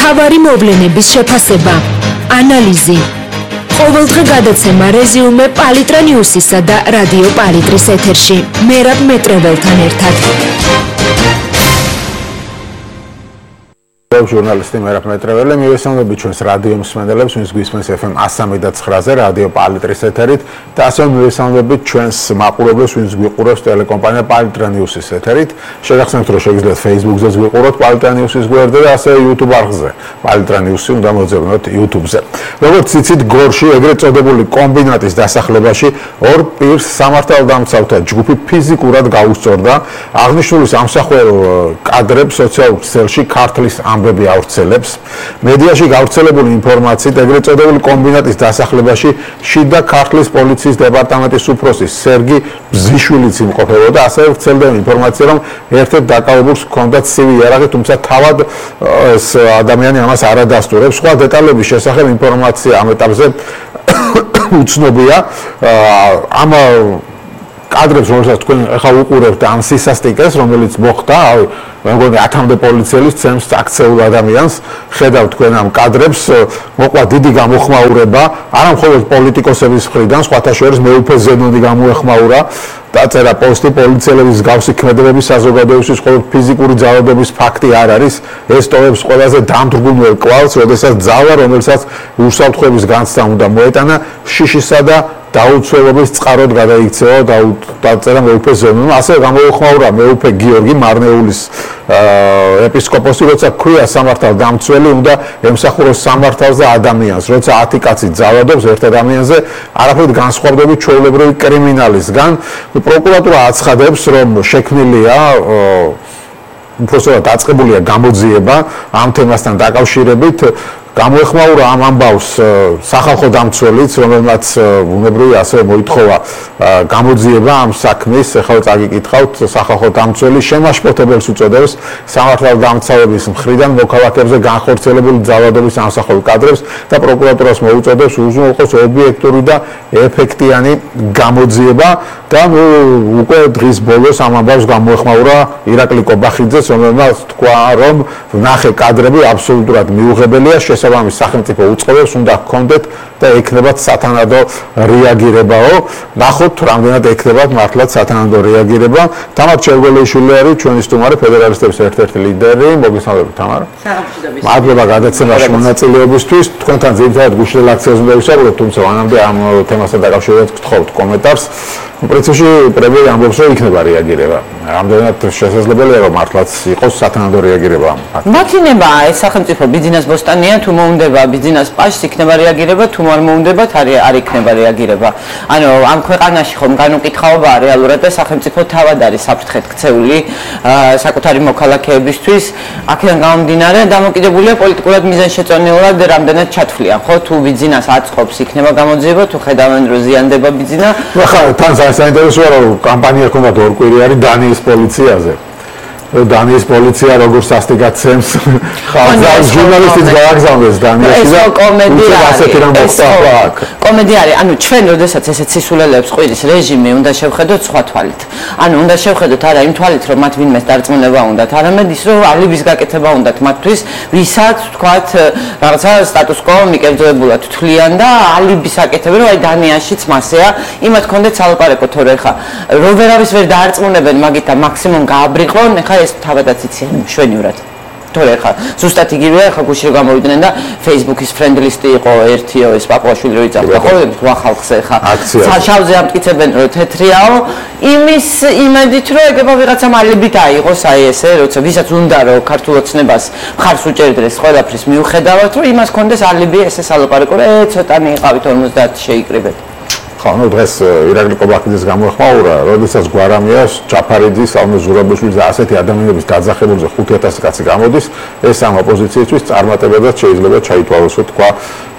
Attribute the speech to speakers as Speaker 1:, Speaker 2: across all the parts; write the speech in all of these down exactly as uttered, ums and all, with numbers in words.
Speaker 1: მთავარი მოვლენების შეფასება, ანალიზი. ყოველდღე გადაცემა რეზიუმე პალიტრა ნიუსისა და რადიო პალიტრის ეთერში. მერაბ მეტრეველთან ერთად.
Speaker 2: ჟურნალისტი მერაბ მეტრეველი მივესალმებით ჩვენს რადიო მსმენელებს, ვინც გვისმენს ეფ ემ one oh three ზე რადიო პალიტრის ეთერით და ასევე მივესალმებით ჩვენს მაყურებლებს, ვინც გვიყურებს ტელეკომპანია პალიტრა ნიუსის ეთერით. შეგახსენებთ, რომ შეგიძლიათ Facebook-ზე გვიყუროთ პალიტრა ნიუსის გვერდზე და ასევე YouTube არხზე პალიტრა ნიუსი უნდა მოძებნოთ YouTube-ზე. როგორც იცით, გორში ეგრეთ წოდებული კომბინატის დასახლებაში ორ პირს სამართალდამცავთა ჯგუფი ფიზიკურად გაუსწორდა. აღნიშნული სამსახურო კადრებს სოციალურ ქსელში ქართლის ამბები ავრცელებს. მედიაში გავრცელებული ინფორმაციით ეგრეთ წოდებული კომბინატის დასახლებაში შიდა ქართლის პოლიციის დეპარტამენტის უფროსი სერგი ბზიშვილიც იმყოფებოდა. ასევე ვრცელდება ინფორმაცია, რომ ერთ-ერთ დაკავებულს ჰქონდა ცივი იარაღი, თუმცა თავად ეს ადამიანი ამას არ ადასტურებს. სხვა დეტალების შესახებ ინფორმაცია ამ ეტაპზე უცნობია. ამ კადრებს, რომელსაც თქვენ ახლა უყურებთ, ამ სისასტიკეს, რომელიც მოხდა, მე მგონი ათამდე პოლიციელის ცემს აქცეულ ადამიანს, ხედავთ თქვენ ამ კადრებს, მოყვა დიდი გამოხმაურება, არა მხოლოდ პოლიტიკოსების მხრიდან, სხვათა შორის მეუფე ზენონი გამოეხმაურა. დაწერა პოსტი, პოლიციელების მსგავსი ქმედებების საზოგადოებისთვის მხოლოდ ფიზიკური ძალადობის ფაქტი არ არის. ეს ტოვებს ყველაზე დამდგუნველ კვალს, როდესაც ძალა, რომელსაც უსაფრთხოების განცდა უნდა მოეტანა, შიშისა და დაუცველობის წყაროდ გადაიქცევა და დაწერა მეუფე ზენონმა. ასევე გამოეხმაურა მეუფე გიორგი მარნეულის ეპისკოპოსი, როცა ქვია სამართალდამცველი უნდა ემსახუროს სამართალს და ადამიანს. როცა ათი კაცი ძალადობს ერთ ადამიანზე, არაფრით განსხვავდებით ჩვეულებრივი კრიმინალისგან. პროკურატურა აცხადებს, რომ შექმნილია უბრალოდ დაწყებულია გამოძიება ამ თემასთან დაკავშირებით. გამოეხმაურა ამ ამბავს სახალხო დამცველიც, რომელმაც ბუნებრივი ასევე მოითხოვა გამოძიება ამ საქმის. ახლა წაგიკითხავთ, სახალხო დამცველი შემაშფოთებელს უწოდებს სამართალდამცავების მხრიდან მოქალაქეებზე განხორციელებული ძალადობის ამსახველ კადრებს და პროკურატურას მოუწოდებს უზრუნველყოს ობიექტური და ეფექტიანი გამოძიება. და უკვე დღის ბოლოს ამ ამბავს გამოეხმაურა ირაკლი კობახიძეც, რომელმაც თქვა, რომ ნახე კადრები აბსოლუტურად მიუღებელია, შესაბამის სახელმწიფო უწყობებს უნდა ჰქონდეთ და ექნებათ სათანადო რეაგირებაო. ნახოთ, რამდენად ექნებათ მართლაც სათანადო რეაგირება. თამარ ჩერგოლიშვილი არის ჩვენი სტუმარი, ფედერალისტების ერთ-ერთი ლიდერი. მოგესალმებით, თამარ. მადლობა გადაცემაში მონაწილეობისთვის. თქვენთან ძირითადად გუშინდელ აქციაზე უნდა ვისაუბროთ, თუმცა მანამდე ამ თემასთან დაკავშირებით გთხოვთ კომენტარს. პრინციპში პრემიერი ამბობს, რომ იქნება რეაგირება. რამდენად შესაძლებელია, რომ მართლაც იყოს სათანადო რეაგირება ამ ფაქტზე?
Speaker 3: მათინება ეს სახელმწიფო ბიზნეს ბოსტანია, თუ მოუნდება ბიზნეს პაშს იქნება რეაგირება, თუ არ მოუნდებათ არ იქნება რეაგირება. ანუ ამ ქვეყანაში ხომ განუკითხაობა რეალურად და სახელმწიფო თავად არის საფრთხეთ ქცეული საკუთარი მოქალაქეებისთვის. აქედან გამომდინარე დამოკიდებულია პოლიტიკურად მიზანშეწონილად რამდენად ჩათვლიან, ხო? თუ ბიზნეს აწყობს იქნება გამოძიება, თუ ხედავენ რომ ზიანდება ბიზნესა.
Speaker 2: ახლა თან საინტერესოა, რომ კამპანია ჰქონდათ ორ კვირი არის დანიის პოლიციაზე. დანიის პოლიცია როგორ სასტიკაცემს ხალხს ჟურნალისტიც გააგზავნეს დანიაში და კომედია ასეთი რამ მოხდა აქ.
Speaker 3: კომედია არის, ანუ ჩვენ როდესაც ესეთ სისულელებს ყვირის რეჟიმი უნდა შევხედოთ სხვა თვალით. ანუ უნდა შევხედოთ არა იმ თვალით, რომ მათ ვინმეს დარწმუნება უნდათ, არამედ ის, რომ ალიბის გაკეთება უნდათ მათთვის, ვისაც თქვათ რაღაცა სტატუს კო მიკერძოებულად თვლიან და ალიბის აკეთებენ, რომ აი დანიაშიც მასეა, იმათ კონდეთ სალაპარაკო, თორე ხა რო ვერავის ვერ დაარწმუნებენ, მაგით და მაქსიმუმ გააბრიყონ, ხა ეს თავადაც იციან შვენივრად. თორე ხა ზუსტად იგივეა, ხა გუშინ გამოვიდნენ და Facebook-ის ფრენდლისტი იყო ერთიო ეს პაპუაშვილი რო იწავდა, ხო, სხვა ხალხზე ხა საშავზე ამტკიცებენ, რომ თეთრიაო, იმის იმედით, რომ ეგება ვიღაცა მალებით აიღოს აი ესე, როცა ვისაც უნდა რომ ქართულ ოცნებას მხარს უჭერდეს ყველაფრის მიუხედავად, რომ იმას კონდეს ალიbi ესე სალაპარაკო, ე ცოტანი იყავით ორმოცდაათი შეიკრიბეთ.
Speaker 2: ანუ დღეს ირაკლი კობახიძეს გამოეხმაურა, როდესაც გვარამიას, ჯაფარიძის, ალმე ზურაბიშვილის და ასეთი ადამიანების დაძახებულზე ხუთი ათასი კაცი გამოდის, ეს ამ ოპოზიციისთვის წარმატებადაც შეიძლება ჩაითვალოს, თქვა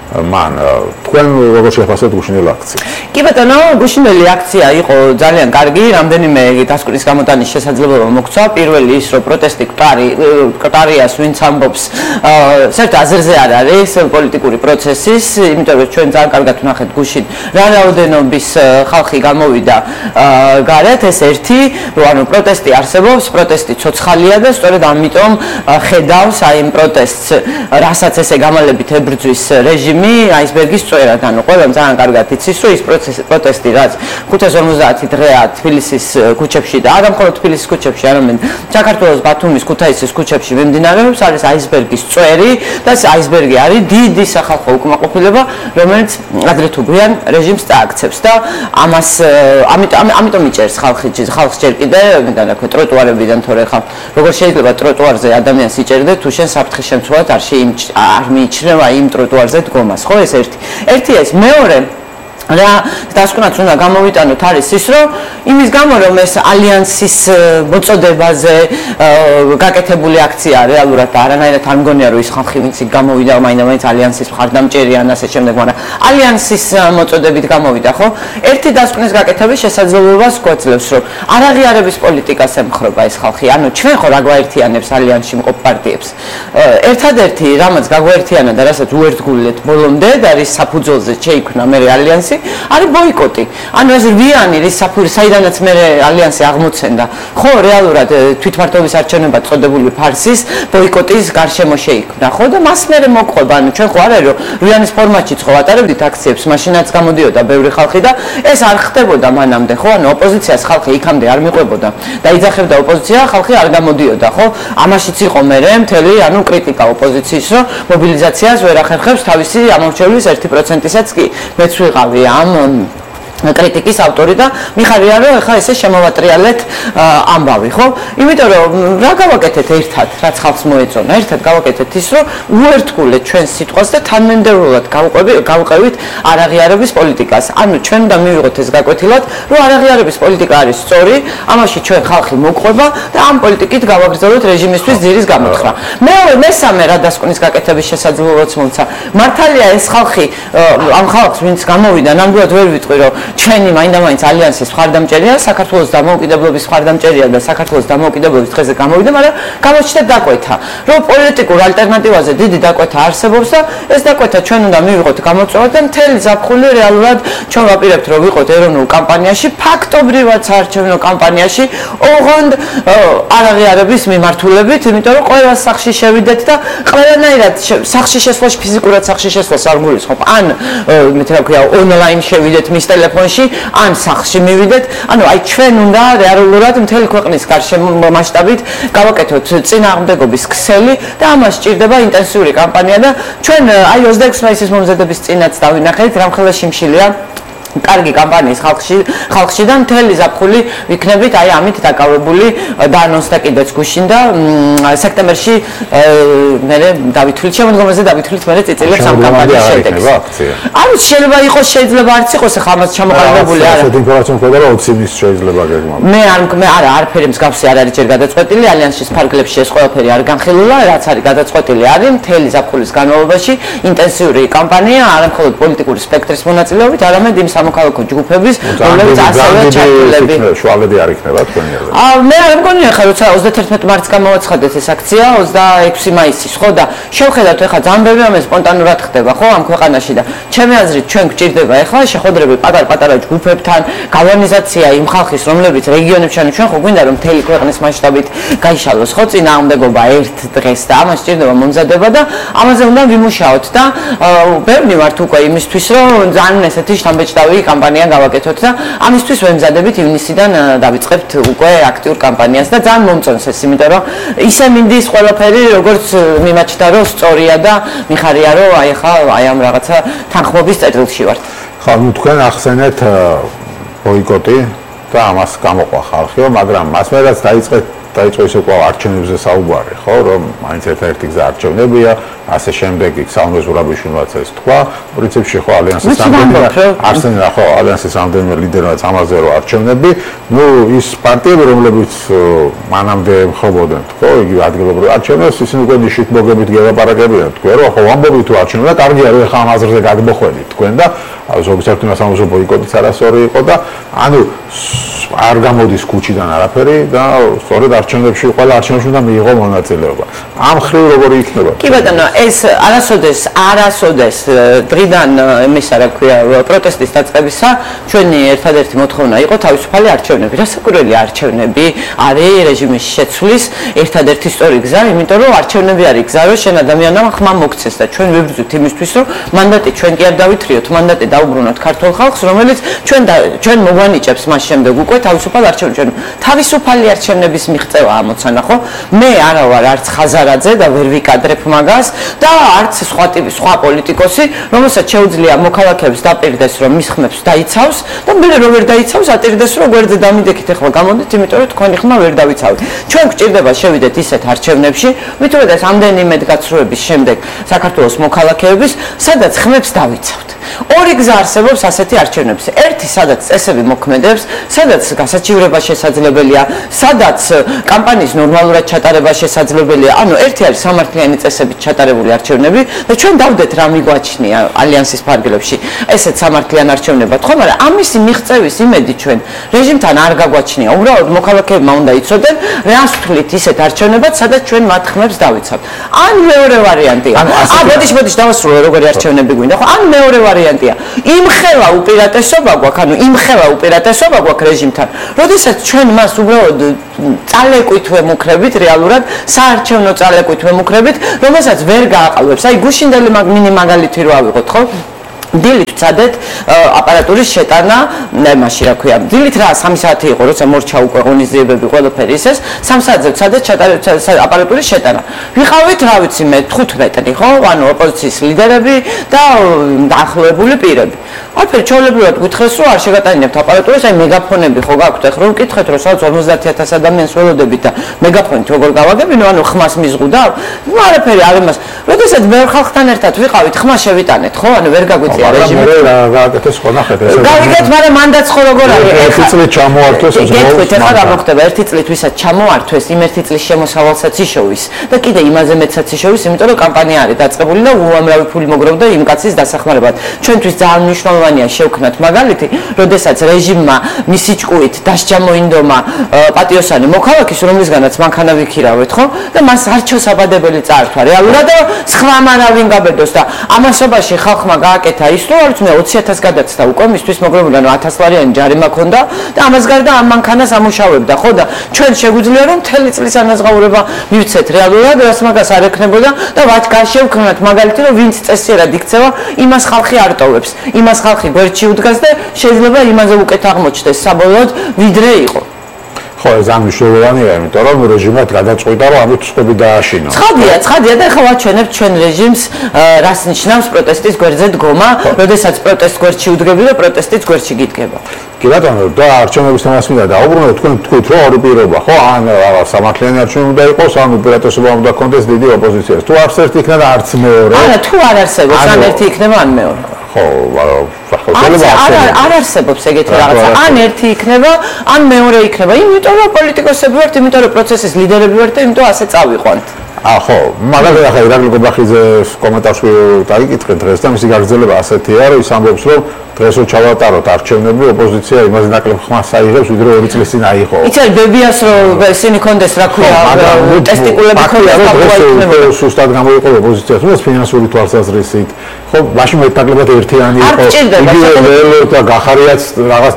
Speaker 2: მან თქვენ როგორ შეფასებთ გუშინელი აქცია?
Speaker 3: კი ბატონო, გუშინელი აქცია იყო ძალიან კარგი, რამდენიმე დასკვნის გამოტანის შესაძლებლობა მოგვცა. პირველი ის, რომ პროტესტი კვტარი კვტარიას ვინც ამბობს, საერთოდ აზერზე არ არის პოლიტიკური პროცესის, იმიტომ რომ ჩვენ ძალიან კარგად ვნახეთ გუშინ რა რაოდენობის ხალხი გამოვიდა გარეთ, ეს ერთი, რომ ანუ პროტესტი არსებობს, პროტესტი ცოცხალია და სწორედ ამიტომ ხედავს აი იმ პროტესტს, რასაც ესე გამალებით ებრძვის რეჟიმი აისბერგის წვერად, ანუ ყველამ ძალიან კარგად იცის, რომ ის პროტესტი, რაც ხუთას ორმოცდაათი დღეა თბილისის ქუჩებში და არა მხოლოდ თბილისის ქუჩებში, არამედ საქართველოს, ბათუმის, ქუთაისის ქუჩებში მიმდინარეობს, არის აისბერგის წვერი და ეს აისბერგი არის დიდი სახალხო უკმაყოფილება, რომელიც ადრე თუ გვიან რეჟიმს წააქცევს და ამას ამიტომ ამიტომ იჭერს ხალხი, ხალხს ჯერ კიდე, მინდა თქვა ტროტუარებიდან თორე ხა როგორ შეიძლება ტროტუარზე ადამიანს იჭერდე თუ შენ საფრთხის შემცველად არ არ მიიჩნევა იმ ტროტუარზე დგომას, ხო ეს ერთი. ერთი ეს, მეორე რა დასკვნაც უნდა გამოვიტანოთ არის ის, რომ იმის გამო რომ ეს ალიანსის მოწოდებაზე გაკეთებული აქცია რეალურად არანაირად არ მგონია რომ ის ხალხი ვინც გამოვიდა მაინდა-მაინც ალიანსის მხარდამჭერია ან ასე შემდეგ, მაგრამ ალიანსის მოწოდებით გამოვიდა, ხო? ერთი დასკვნის გაკეთების შესაძლებლობას გვაძლევს, რომ არაღიარების პოლიტიკას ემხრობა ეს ხალხი. ანუ ჩვენ ხო რა გვაერთიანებს ალიანსში მყოფ პარტიებს? ერთადერთი რამაც გაგვაერთიანა და რასაც უერთგულეთ ბოლომდე და რის საფუძველზე შეიქმნა მე ალიანსი არის ბოიკოტი. ანუ ეს რვიანი რის საფუძველი საიდანაც მე ალიანსი აღმოცენდა, ხო რეალურად თვითმმართველობის არჩევნებად წოდებული ფარსის ბოიკოტის გარშემო შეიქმნა, ხო და მას მე მოყვება. ანუ ჩვენ ხო არ არის რომ რვიანის ფორმატშიც ხო ვატარებდით აქციებს, მაშინაც გამოდიოდა ბევრი ხალხი და ეს არ ხდებოდა მანამდე, ხო? ანუ ოპოზიციას ხალხი იქამდე არ მიყვებოდა და იძახებდა ოპოზიცია, ხალხი არ გამოდიოდა, ხო? ამაშიც იყო მე მთელი ანუ კრიტიკა ოპოზიციის, რომ მობილიზაციას ვერ ახერხებს თავისი ამორჩევლის ერთი პროცენტისაც კი მეც ვიყავი ამ კრიტიკის ავტორი და მიხარია რომ ეხლა ესე შემოვატრიალეთ ამბავი, ხო? იმიტომ რომ რა გავაკეთეთ ერთად, რაც ხალხს მოეწონა, ერთად გავაკეთეთ ის, რომ უერთგულეთ ჩვენს სიტყვას და თანმიმდევრულად გავყევით არაღიარების პოლიტიკას. ანუ ჩვენ უნდა მივიღოთ ეს გაკვეთილად, რომ არაღიარების პოლიტიკა არის სწორი, ამაში ჩვენ ხალხი მოყვება და ამ პოლიტიკით გავაგრძელოთ რეჟიმისთვის ძირის გამოთხრა. მეორე, მესამე რა დასკვნის გაკეთების შესაძლებლობაც მომცა. მართალია ეს ხალხი ამ ხალხს ვინც გამოვიდა, ნამდვილად ვერ ვიტყვი რომ ჩვენი მაინდა-მაინც ალიანსის მხარდამჭერია, საქართველოს დამოუკიდებლობის მხარდამჭერია და საქართველოს დამოუკიდებლობის დღეზე გამოვიდა, მაგრამ გამოჩნდა დაკვეთა, რომ პოლიტიკურ ალტერნატივაზე დიდი დაკვეთა არსებობს და ეს დაკვეთა ჩვენ უნდა მივიღოთ გამოწვევა და მთელი ზაფხული რეალურად ჩვენ ვაპირებთ რომ ვიყოთ ეროვნულ კამპანიაში, ფაქტობრივად საარჩევნო კამპანიაში, ოღონდ არაღიარების მიმართულებით, იმიტომ რომ ყველა სახში შევიდეთ და ყველანაირად სახში შესვლაში, ფიზიკურად სახში შესვლას არ გულისხმობ. ან მე რა ქვია, ონლაინ შევიდეთ მის ტელეფონში ან სახლში მივიდეთ, ანუ აი ჩვენ უნდა რეალურად მთელი ქვეყნის გარშემო მასშტაბით გავაკეთოთ წინააღმდეგობის ქსელი და ამას სჭირდება ინტენსიური კამპანია და ჩვენ აი ოცდაექვსი მაისის მომზადების წინაც დავინახეთ, რამხელა შიმშილია კარგი კამპანიის ხალხში ხალხში და მთელი ზაფხული ვიქნებით აი ამით დაკავებული და ანონსდა კიდეც გუშინ და სექტემბერში მე დავითვლით შემოდგომაზე დავითვლით მე წიწილებს ამ კამპანიის შედეგს. ანუ შეიძლება იყოს, შეიძლება არც იყოს, ახლა ამას ჩამოყალიბებული არა.
Speaker 2: ასეთი ინფორმაცია მქონდა რომ ოცი მის შეიძლება გეგმავ.
Speaker 3: მე არ მე არა არაფერი მსგავსი არ არის ჯერ გადაწყვეტილი, ალიანსის ფარგლებში ეს ყველაფერი არ განხილულა, რაც არის გადაწყვეტილი არის მთელი ზაფხულის განმავლობაში ინტენსიური კამპანია, არა მხოლოდ პოლიტიკური სპექტრის მონაწილეობით, არამედ იმ სამოქალაქო ჯგუფების, რომლებიც ასევე ჩართულები.
Speaker 2: შუალედი არ იქნება თქვენი აზრით?
Speaker 3: აა მე არ მგონია ხა როცა ოცდათერთმეტი მარტს გამოვაცხადეთ ეს აქცია, ოცდაექვსი მაისის, ხო და შევხედავთ ეხლა ძალიან ბევრი რამე სპონტანურად ხდება, ხო ამ ქვეყანაში და ჩემი აზრით ჩვენ გვჭირდება ეხლა შეხვედრები პატარ-პატარა ჯგუფებთან, გალვანიზაცია იმ ხალხის, რომლებიც რეგიონებში, ანუ ჩვენ ხო გვინდა რომ მთელი ქვეყნის მასშტაბით გაიშალოს, ხო წინააღმდეგობა ერთ დღეს და ამას სჭირდება მომზადება და ამაზე უნდა ვიმუშაოთ და ბევრი ვართ უკვე იმისთვის, რომ ძალიან ესეთი შთამბეჭდავი კამპანია გავაკეთოთ და ამისთვის ვემზადებით ივნისიდან დავიწყებთ უკვე აქტიურ კამპანიას და ძალიან მომწონს ეს, იმიტომ რომ ისე მინდის ყველაფერი როგორც მიმაჩნდა რომ სწორია და მიხარია რომ აი ხა აი ამ რაღაცა თანხმობის წერილში ვართ.
Speaker 2: ხო, ნუ თქვენ ახსენეთ ბოიკოტი და ამას გამოყვა ხალხიო, მაგრამ მას მერაც დაიწყეთ დაიწყო ისე კვლავ არჩევნებზე საუბარი, ხო, რომ მაინც ერთ-ერთი გზა არჩევნებია, ასე შემდეგ იქ საუნდრეს ურაბიშვილმაც ეს თქვა, პრინციპში ხო ალიანსის რამდენიმე არსენია, ხო, ალიანსის რამდენიმე ლიდერმაც ამაზე რო არჩევნები, ну ის პარტიები, რომლებიც მანამდე ემხრობოდნენ, ხო, იგი ადგილობრივ არჩევნებს, ისინი უკვე ნიშით მოგებით გელაპარაკებიან, თქვენ რომ ხო, ამბობთ თუ არჩევნებდა, კარგია რომ ეხლა ამ აზრზე გადმოხვედით თქვენ და ზოგიერთ იმასამოსო ბოიკოტიც არასწორი იყო და ანუ არ გამოდის ქუჩიდან არაფერი და სწორედ არჩევნებში ყველა არჩევნებში უნდა მიიღო მონაწილეობა. ამ ხრივ როგორი იქნება?
Speaker 3: კი ბატონო, ეს არასოდეს არასოდეს დღიდან იმისა რა ქვია პროტესტის დაწყებისა ჩვენი ერთადერთი მოთხოვნა იყო თავისუფალი არჩევნები. რასაკვირველი არჩევნები არის რეჟიმის შეცვლის ერთადერთი სწორი გზა, იმიტომ რომ არჩევნები არის გზა, რომ შენ ადამიანმა ხმა მოგცეს და ჩვენ ვებრძვით იმისთვის, რომ მანდატი ჩვენ კი არ დავითრიოთ, მანდატი დაუბრუნოთ ქართულ ხალხს, რომელიც ჩვენ ჩვენ მოგვანიჭებს მას შემდეგ უკვე თავისუფალ არჩევნებში. თავისუფალი არჩევნების მიღწევა ამოცანა ხო? მე არა ვარ არც ხაზარაძე და ვერ ვიკადრებ მაგას და არც სხვა ტიპის სხვა პოლიტიკოსი, რომელსაც შეუძლია მოქალაქეებს დაპირდეს, რომ მის ხმებს დაიცავს და მე რო ვერ დაიცავს, ატირდეს, რომ გვერდზე დამიდექით ახლა გამოდით, იმიტომ რომ თქვენი ხმა ვერ დავიცავთ. ჩვენ გვჭირდება შევიდეთ ისეთ არჩევნებში, მithumეტეს ამდენი იმედგაცრუების შემდეგ საქართველოს მოქალაქეების, სადაც ხმებს დავიცავთ. ორი გზა არსებობს ასეთი არჩევნების. ერთი, სადაც წესები მოქმედებს, სადაც გასაჩივრება შესაძლებელია, სადაც კამპანიის ნორმალურად ჩატარება შესაძლებელია. ანუ ერთი არის სამართლიანი წესებით ჩატარებული არჩევნები და ჩვენ დავდეთ რა მიგვაჩნია ალიანსის ფარგლებში ესეთ სამართლიან არჩევნებად, ხო, მაგრამ ამისი მიღწევის იმედი ჩვენ რეჟიმთან არ გაგვაჩნია. უბრალოდ მოქალაქეებმა უნდა იცოდნენ, რას ვთვლით ისეთ არჩევნებად, სადაც ჩვენ მათ ხმებს დავიცავთ. ან მეორე ვარიანტია. ა ბოდიშ ბოდიშ დავასრულე როგორი არჩევნები გვინდა, ხო? ან მეორე ვარიანტია. იმხელა უპირატესობა გვაქვს, ანუ იმხელა უპირატესობა გვაქვს რეჟიმთან. როდესაც ჩვენ მას უბრალოდ წალეკვით ვემუქრებით რეალურად, საარჩევნო წალეკვით ვემუქრებით, რომელსაც ვერ გააყალბებს. აი გუშინდელი მინი მაგალითი რო ავიღოთ, ხო? დილით ვცადეთ აპარატურის შეტანა, მაშინ რა ქვია, დილით რა სამი საათი იყო, როცა მორჩა უკვე ღონისძიებები ყველაფერი ისეს, სამ საათზე ვცადეთ აპარატურის შეტანა. ვიყავით, რა ვიცი მე, თხუთმეტი, ხო? ანუ ოპოზიციის ლიდერები და დაახლოებული პირები. არაფერი ჩვეულებრივად გითხრეს, რომ არ შეგატანებთ აპარატურას, აი მეგაფონები ხო გაქვთ, ახლა რომ მკითხეთ, რომ სადაც ორმოცდაათი ათასი ადამიანს ველოდებით და მეგაფონით როგორ გავაგებინო, ანუ ხმას მიზღუდავ? ნუ არაფერი არ იმას. როდესაც ბევრ ხალხთან ერთად ვიყავით, ხმა შევიტანეთ, ხო? ანუ ვერ გაგვიწია რეჟიმი.
Speaker 2: გააკეთეს ხო ნახეთ ესე.
Speaker 3: გავიგეთ, მაგრამ მანდაც ხო როგორ არის?
Speaker 2: ერთი წლით ჩამოართვეს ეს
Speaker 3: გეტყვით, ახლა რა მოხდება? ერთი წლით ვისაც ჩამოართვეს, იმ ერთი წლის შემოსავალსაც იშოვის და კიდე იმაზე მეცაც იშოვის, იმიტომ რომ კამპანია არის დაწყებული და უამრავი ფული მოგროვდა იმ კაცის დასახმარებლად. ჩვენთვის ძალიან მნიშვნელოვანია შევქნათ მაგალითი, როდესაც რეჟიმმა მისი ჭკუით დასჯამოინდომა პატიოსანი მოქალაქის, რომლისგანაც მანქანა ვიქირავეთ, ხო? და მას არჩევსაბადებელი წაართვა რეალურად და სხვა მარავინ გაბედოს და ამასობაში ხალხმა გააკეთა ის, რომ არც მე ოცი ათასი გადაცდა უკვე მისთვის მოგროვდა, რომ ათას ლარიანი ჯარიმა ქონდა და ამას გარდა ამ მანქანას ამუშავებდა, ხო და ჩვენ შეგვიძლია რომ მთელი წლის ანაზღაურება მივცეთ რეალურად, რაც მაგას არ ექნებოდა და ვაჭ გაშევქნათ მაგალითი, რომ ვინც წესიერად იქცევა, იმას ხალხი არ ტოვებს. იმას ხალხი გვერდში უდგას და შეიძლება იმაზე უკეთ აღმოჩნდეს საბოლოოდ ვიდრე იყო.
Speaker 2: ხო, ეს ამ მნიშვნელოვანია, იმიტომ რომ რეჟიმად გადაწყვიტა, რომ ამით სხვები დააშინა.
Speaker 3: ცხადია, ცხადია და ახლა ვაჩვენებთ ჩვენ რეჟიმს, რას ნიშნავს პროტესტის გვერდზე დგომა, როდესაც პროტესტს გვერდში უდგები და პროტესტიც გვერდში გიდგება.
Speaker 2: კი ბატონო, და არჩევნების თემას მინდა დაუბრუნოთ, თქვენ თქვით, რომ ორი პირობა, ხო, ან სამართლიანი არჩევნები უნდა იყოს, ან უპირატესობა უნდა კონდეს დიდი ოპოზიციას. თუ არც ერთი იქნება და არც მეორე.
Speaker 3: არა, თუ არ არსებობს, ან ერთი იქნება, ან მეორე.
Speaker 2: ხო,
Speaker 3: შეიძლება არ არ არსებობს ეგეთი რაღაცა. ან ერთი იქნება, ან მეორე იქნება. იმიტომ რომ პოლიტიკოსები ვართ, იმიტომ რომ პროცესის ლიდერები ვართ და იმიტომ ასე წავიყვანთ.
Speaker 2: აა ხო, მაგალითად ახლა ირაკლი გობახიძეს კომენტარში დაიკითხეთ დღეს და მისი გაგრძელება ასეთია, რომ ის ამბობს, რომ დღეს რო ჩავატაროთ არჩევნები, ოპოზიცია იმაზე ნაკლებ ხმას აიღებს, ვიდრე ორი წლის წინ აიღო.
Speaker 3: იცი, ბებიას რომ ისინი კონდეს რა ქვია, ტესტიკულები კონდეს და მოიქნება.
Speaker 2: სუსტად გამოიყო ოპოზიცია, თუმცა ფინანსური თვალსაზრისით, ხო, მაშინ მეტნაკლებად ერთიანი იყო. იგი ველო და გახარიაც რაღაც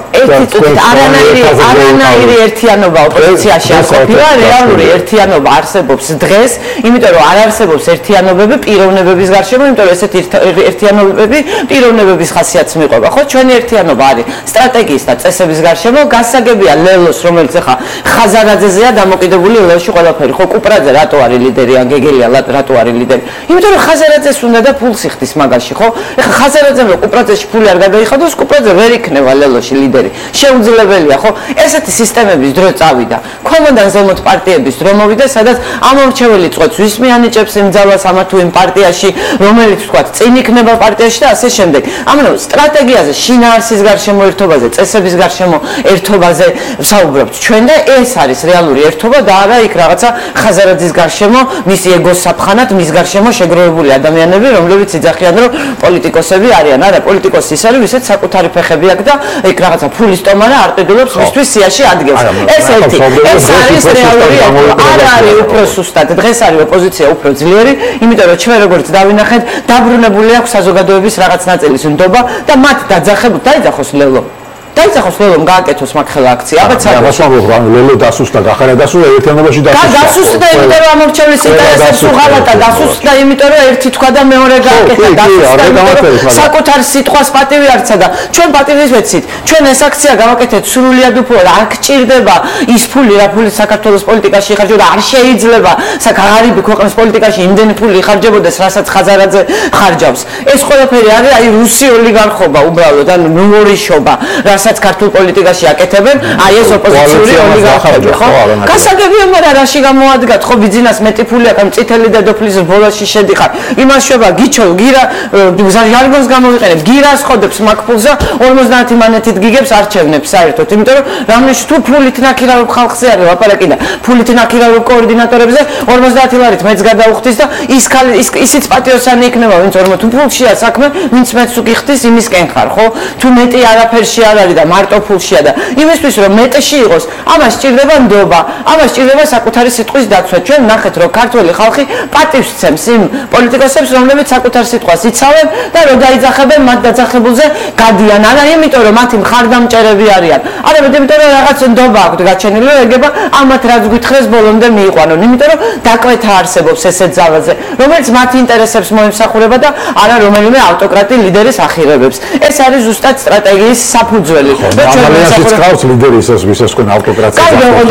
Speaker 3: არანაირი არანაირი ერთიანობა ოპოზიციაში არ ყოფილა, რეალური ერთიანობა არსებობს დღეს, იმიტომ რომ არ არსებობს ერთიანობები პიროვნებების გარშემო, იმიტომ რომ ესეთი ერთიანობები პიროვნებების ხასიათს მიყვება. ხო, ჩვენი ერთიანობა არის სტრატეგიის და წესების გარშემო, გასაგებია ლელოს, რომელიც ახლა ხაზარაძეზეა დამოკიდებული ლელოში ყველაფერი. ხო, კუპრაძე რატო არის ლიდერი, ან გეგელია რატო არის ლიდერი? იმიტომ რომ ხაზარაძეს უნდა და ფულს იხდის მაგაში, ხო? ეხლა ხაზარაძემ რომ კუპრაძეში ფული არ გადაიხადოს, კუპრაძე ვერ იქნება ლელოში ლიდერი. შეუძლებელია, ხო? ესეთი სისტემების დრო წავიდა. ქვემოდან ზემოთ პარტიების დრო მოვიდა, სადაც ამორჩეველი წვეთს ვის მიანიჭებს იმ ძალას ამა თუ იმ პარტიაში, რომელიც თქვა წინ იქნება პარტიაში და ასე შემდეგ. ამიტომ სტრატეგიაზე, შინაარსის გარშემო ერთობაზე, წესების გარშემო ერთობაზე ვსაუბრობთ ჩვენ და ეს არის რეალური ერთობა და არა იქ რაღაცა ხაზარაძის გარშემო, მისი ეგოს საფხანად, მის გარშემო შეგროვებული ადამიანები, რომლებიც იძახიან, რომ პოლიტიკოსები არიან. არა, პოლიტიკოსი ის არის, ვისაც საკუთარი ფეხები აქვს და იქ რაღაცა ფულის ტომა და არტედულობს მისთვის სიაში ადგილს. ეს ერთი, ეს არის რეალური ერთობა. არ არის უფრო სუსტად. დღეს არის ოპოზიცია უფრო ძლიერი, იმიტომ რომ ჩვენ როგორც დავინახეთ, დაბრუნებული აქვს საზოგადოების რაღაც ნაწილის ნდობა და მათ დაძახებულ დაიძახოს ლელო. დაიძახოს ლელომ გააკეთოს მაგხელა აქცია. აბა
Speaker 2: ცაგა ლელო დასუსტა, გახარა დასუსტა ერთიანობაში დასუსტა.
Speaker 3: და დასუსტა, იმიტომ რომ ამორჩევლის ინტერესებს უღალატა, დასუსტა, იმიტომ რომ ერთი თქვა და მეორე გააკეთა, დასუსტა, იმიტომ რომ საკუთარ სიტყვას პატივი არცა და ჩვენ პატივის ვეცით. ჩვენ ეს აქცია გავაკეთეთ სრულიად უფრო რა გჭირდება ის ფული, რა ფული საქართველოს პოლიტიკაში იხარჯებოდა, არ შეიძლება საკაღარიბი ქვეყნის პოლიტიკაში იმდენი ფული იხარჯებოდეს, რასაც ხაზარაძე ხარჯავს. ეს ყველაფერი არის აი რუსი ოლიგარხობა უბრალოდ, ანუ ნუმორიშობა. რასაც ქართულ პოლიტიკაში აკეთებენ, აი ეს ოპოზიციური ოლიგარხები, ხო? გასაგებია, მაგრამ რაში გამოადგათ, ხო, ბიძინას მეტი ფული აქვს, წითელი დედოფლის ბოლოში შედიხარ. იმას შვება, გიჩო, გირა, ჟარგონს გამოვიყენებ, გირას ხოდებს მაგ-ფულს და ორმოცდაათი მანეთით გიგებს არჩევნებს საერთოდ, იმიტომ რომ რამეში თუ ფულით ნაქირავებ ხალხზე არის ლაპარაკი და ფულით ნაქირავებ კოორდინატორებზე ორმოცდაათი ლარით მეც გადაუხდის და ის ისიც პატიოსანი იქნება, ვინც ორმოცდაათი თუ ფულშია საქმე, ვინც მეც უგიხდის იმისკენ ხარ, ხო? თუ მეტი არაფერში არ არის და მარტო ფულშია და იმისთვის რომ მეტში იყოს, ამას სჭირდება ნდობა, ამას სჭირდება საკუთარი სიტყვის დაცვა. ჩვენ ნახეთ რომ ქართველი ხალხი პატივს ცემს იმ პოლიტიკოსებს, რომლებიც საკუთარ სიტყვას იცავენ და რომ დაიძახებენ მათ დაძახებულზე გადიან. არა იმიტომ რომ მათი მხარდამჭერები არიან, არამედ იმიტომ რომ რაღაც ნდობა აქვთ გაჩენილი, რომ ეგება ამათ რაც გვითხრეს ბოლომდე მიიყვანონ. იმიტომ რომ დაკვეთა არსებობს ესეთ ძალაზე, რომელიც მათ ინტერესებს მოემსახურება და არა რომელიმე ავტოკრატი ლიდერის ახირებებს. ეს არის ზუსტად სტრატეგიის საფუძველი.
Speaker 2: რომელშიც ყავს ლიდერი ისეს ვისაც თქვენ ავტოკრატია.